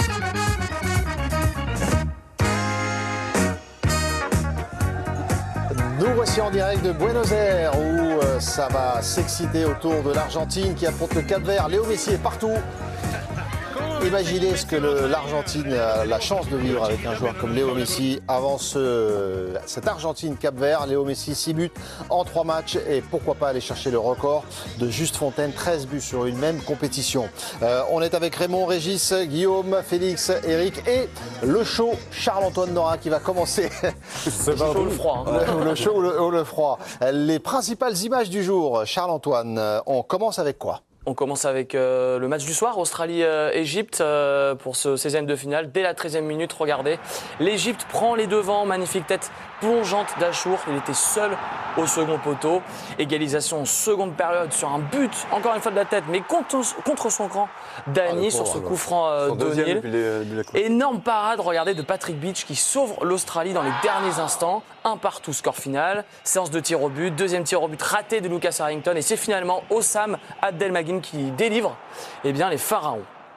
Nous voici en direct de Buenos Aires où euh, ça va s'exciter autour de l'Argentine qui affronte le Cap-Vert. Léo Messi est partout. Imaginez ce que le- l'Argentine a la chance de vivre avec un joueur comme Léo Messi. Avant ce, cette Argentine-Cap-Vert, Léo Messi, six buts en trois matchs. Et pourquoi pas aller chercher le record de Juste Fontaine, treize buts sur une même compétition. Euh, on est avec Raymond, Régis, Guillaume, Félix, Eric et le show Charles-Antoine Nora qui va commencer. C'est pas chaud le froid. Hein. Le, le chaud ou le, ou le froid. Les principales images du jour, Charles-Antoine, on commence avec quoi ? On commence avec euh, le match du soir, Australie-Égypte, euh, pour ce seizième de finale. Dès la treizième minute, regardez, l'Égypte prend les devants, magnifique tête plongeante d'Achour. Il était seul au second poteau. Égalisation en seconde période sur un but, encore une fois de la tête, mais contre, contre son camp, Dany, Ah, sur ce pauvre, coup franc euh, Son deuxième d'O'Neill. depuis les- depuis la coupe. Énorme parade, regardez, de Patrick Beach qui sauve l'Australie dans les derniers instants. Un partout, score final. Séance de tir au but. Deuxième tir au but raté de Lucas Harrington. Et c'est finalement Osam Abdelmagin qui délivre eh bien, les Pharaons.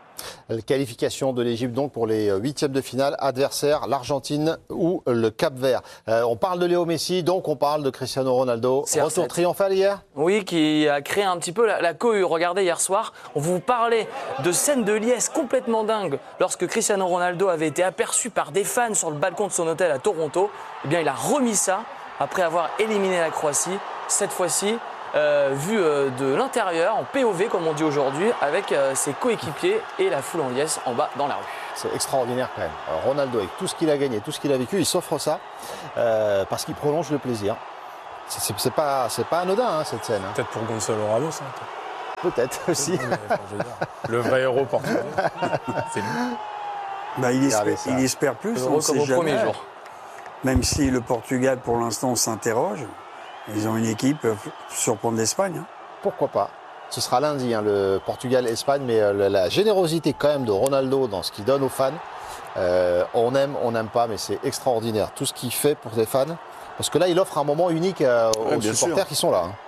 La qualification de l'Égypte donc pour les huitièmes de finale, adversaire l'Argentine ou le Cap-Vert. Euh, on parle de Léo Messi, donc on parle de Cristiano Ronaldo. C R sept. Retour triomphal hier. Oui, qui a créé un petit peu la, la cohue. Regardez, hier soir, on vous parlait de scènes de liesse complètement dingues lorsque Cristiano Ronaldo avait été aperçu par des fans sur le balcon de son hôtel à Toronto. Eh bien, il a remis ça après avoir éliminé la Croatie. Cette fois-ci, euh, vu euh, de l'intérieur, en P O V comme on dit aujourd'hui, avec euh, ses coéquipiers et la foule en liesse en bas dans la rue. C'est extraordinaire quand même. Alors, Ronaldo, avec tout ce qu'il a gagné, tout ce qu'il a vécu, il s'offre ça euh, parce qu'il prolonge le plaisir. C'est, c'est, c'est pas, c'est pas anodin hein, cette scène. hein. Peut-être pour Gonzalo Ramos. Hein, Peut-être aussi. Non, mais, enfin, je veux dire, le vrai héros portugais. C'est lui. Bah, il, Regardez espère, ça. il espère plus, on Heureux ne sait comme au jamais. premier jour. Même si le Portugal, pour l'instant, s'interroge, ils ont une équipe euh, pour surprendre l'Espagne. hein. Pourquoi pas? Ce sera lundi, hein, le Portugal-Espagne, mais euh, la, la générosité quand même de Ronaldo dans ce qu'il donne aux fans, euh, on aime, on n'aime pas, mais c'est extraordinaire. Tout ce qu'il fait pour les fans, parce que là, il offre un moment unique euh, aux Ouais, bien supporters sûr. qui sont là. hein.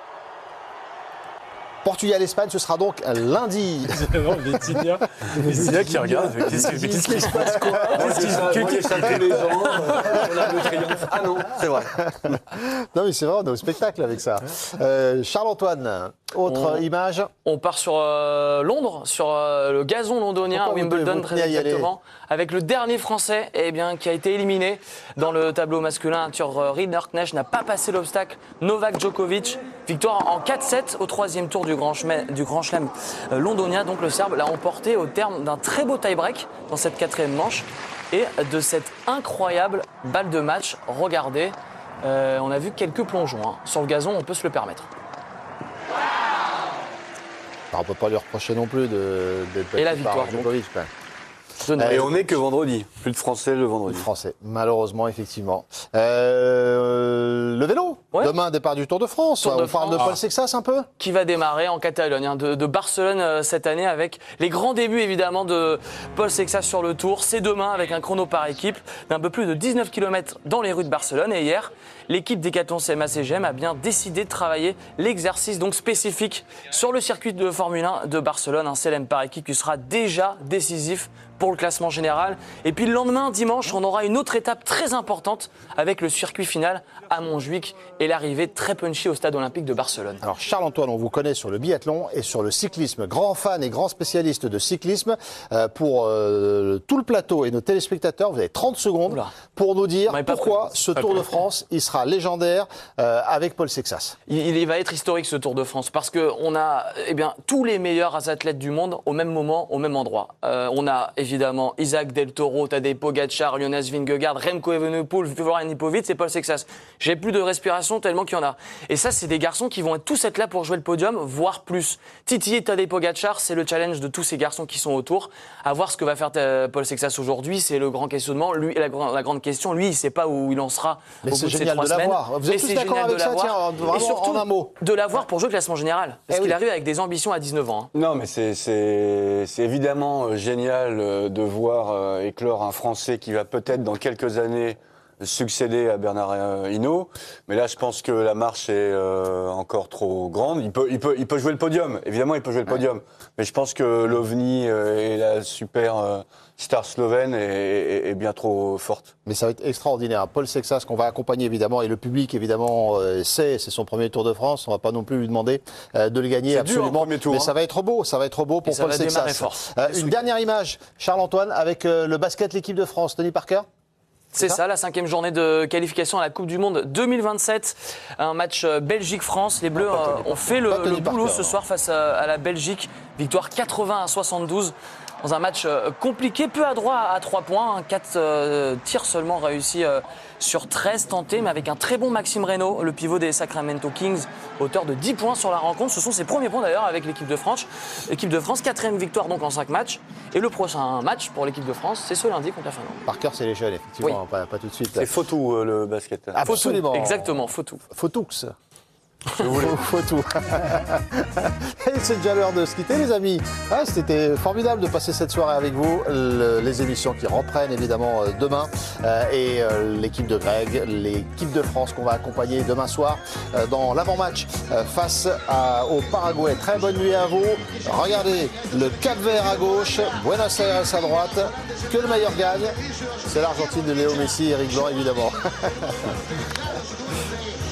Portugal-Espagne, ce sera donc lundi. Non, Vitinha, Vitinha qui regarde. mais Qu'est-ce que- mais qu'est-ce qui se passe quoi Qu'est-ce qui- Moi, qu'est- j'ai ça tous les ans, euh, on a le triomphe. Ah non, c'est vrai. Non, mais c'est vrai, on est au spectacle avec ça. Euh, Charles-Antoine, autre On- image. On part sur euh, Londres, sur euh, le gazon londonien, Pourquoi à vous Wimbledon devez- vous très tenez à y aller exactement, avec le dernier Français eh bien, qui a été éliminé dans le tableau masculin. Arthur euh, Rinderknecht n'a pas passé l'obstacle. Novak Djokovic, victoire en quatre sept au troisième tour du Grand Chelem, du Grand Chelem euh, londonien. Donc le Serbe l'a emporté au terme d'un très beau tie-break dans cette quatrième manche et de cette incroyable balle de match. Regardez, euh, on a vu quelques plongeons. hein. Sur le gazon, on peut se le permettre. Alors, on ne peut pas lui reprocher non plus de, d'être Et la battu par victoire, donc. Djokovic, quand même. Donnez. Et on n'est que vendredi. Plus de Français le vendredi. Français, malheureusement, effectivement. Euh, le vélo. Ouais. Demain, départ du Tour de France. Tour de On parle de France. Paul Sexas un peu. Qui va démarrer en Catalogne, hein, de, de Barcelone euh, cette année, avec les grands débuts évidemment de Paul Sexas sur le Tour. C'est demain avec un chrono par équipe d'un peu plus de dix-neuf kilomètres dans les rues de Barcelone. Et hier, l'équipe Decathlon C M A C G M a bien décidé de travailler l'exercice donc spécifique sur le circuit de Formule un de Barcelone, un C L M par équipe qui sera déjà décisif pour le classement général. Et puis le lendemain, dimanche, on aura une autre étape très importante avec le circuit final à Montjuic et l'arrivée très punchy au stade olympique de Barcelone. Alors Charles-Antoine, on vous connaît sur le biathlon et sur le cyclisme. Grand fan et grand spécialiste de cyclisme. Euh, pour euh, tout le plateau et nos téléspectateurs, vous avez trente secondes Oula. pour nous dire On m'avait pas pourquoi prévenu. ce Tour de France, il sera légendaire euh, avec Paul Sexas. Il, il va être historique ce Tour de France parce qu'on a eh bien, tous les meilleurs athlètes du monde au même moment, au même endroit. Euh, on a évidemment Isaac Del Toro, Tadej Pogacar, Jonas Vingegaard, Remco Evenepoel, Florian Ippovic et Paul Sexas. J'ai plus de respiration tellement qu'il y en a. Et ça, c'est des garçons qui vont être tous être là pour jouer le podium, voire plus. Titiller Tadej Pogacar, c'est le challenge de tous ces garçons qui sont autour. À voir ce que va faire euh, Paul Sexas aujourd'hui, c'est le grand questionnement. Lui, la, gra- la grande question, lui, il sait pas où il en sera Mais au c'est bout de ces génial trois de semaines. l'avoir. Vous êtes Mais tous c'est d'accord génial avec de ça, l'avoir. tiens, vraiment, Et surtout, en un mot. de l'avoir pour jouer le classement général. Parce Eh qu'il oui. arrive avec des ambitions à dix-neuf ans. hein. Non, mais c'est, c'est, c'est évidemment euh, génial euh, de voir euh, éclore un Français qui va peut-être dans quelques années succéder à Bernard euh, Hinault. Mais là, je pense que la marche est euh, encore trop grande. Il peut, il, peut, il peut jouer le podium. Évidemment, il peut jouer le podium. Ouais. Mais je pense que l'OVNI euh, et la super euh, star slovène est, est, est bien trop forte. Mais ça va être extraordinaire. Paul Sexas, qu'on va accompagner évidemment, et le public évidemment euh, sait, c'est son premier Tour de France. On ne va pas non plus lui demander euh, de le gagner c'est absolument. Dur, premier tour, mais hein. ça va être beau, ça va être beau pour Paul Sexas. Euh, une dernière image, Charles-Antoine, avec euh, le basket, l'équipe de France, Tony Parker. C'est ça, ça, la cinquième journée de qualification à la Coupe du Monde deux mille vingt-sept. Un match Belgique-France. Les Bleus euh, ont fait le, le boulot Parker, ce soir face à, à la Belgique. Victoire quatre-vingts à soixante-douze. Dans un match compliqué, peu adroit à trois points. quatre euh, tirs seulement réussis euh, sur treize tentés, mais avec un très bon Maxime Reynaud, le pivot des Sacramento Kings, auteur de dix points sur la rencontre. Ce sont ses premiers points d'ailleurs avec l'équipe de France. L'équipe de France, quatrième victoire donc en cinq matchs. Et le prochain match pour l'équipe de France, c'est ce lundi contre la Finlande. Parker, c'est les jeunes, effectivement, oui. pas, pas tout de suite. C'est Fautou euh, le basket. Absolument. Fautou, exactement, Fautou. Fautoux. Faut tout. Et c'est déjà l'heure de se quitter, les amis. Ouais, c'était formidable de passer cette soirée avec vous. Le, les émissions qui reprennent évidemment demain. Euh, et euh, l'équipe de Greg, l'équipe de France qu'on va accompagner demain soir euh, dans l'avant-match euh, face à, au Paraguay. Très bonne nuit à vous. Regardez le Cap-Vert à gauche, Buenos Aires à droite. Que le meilleur gagne. C'est l'Argentine de Léo Messi et Eric Blanc, évidemment.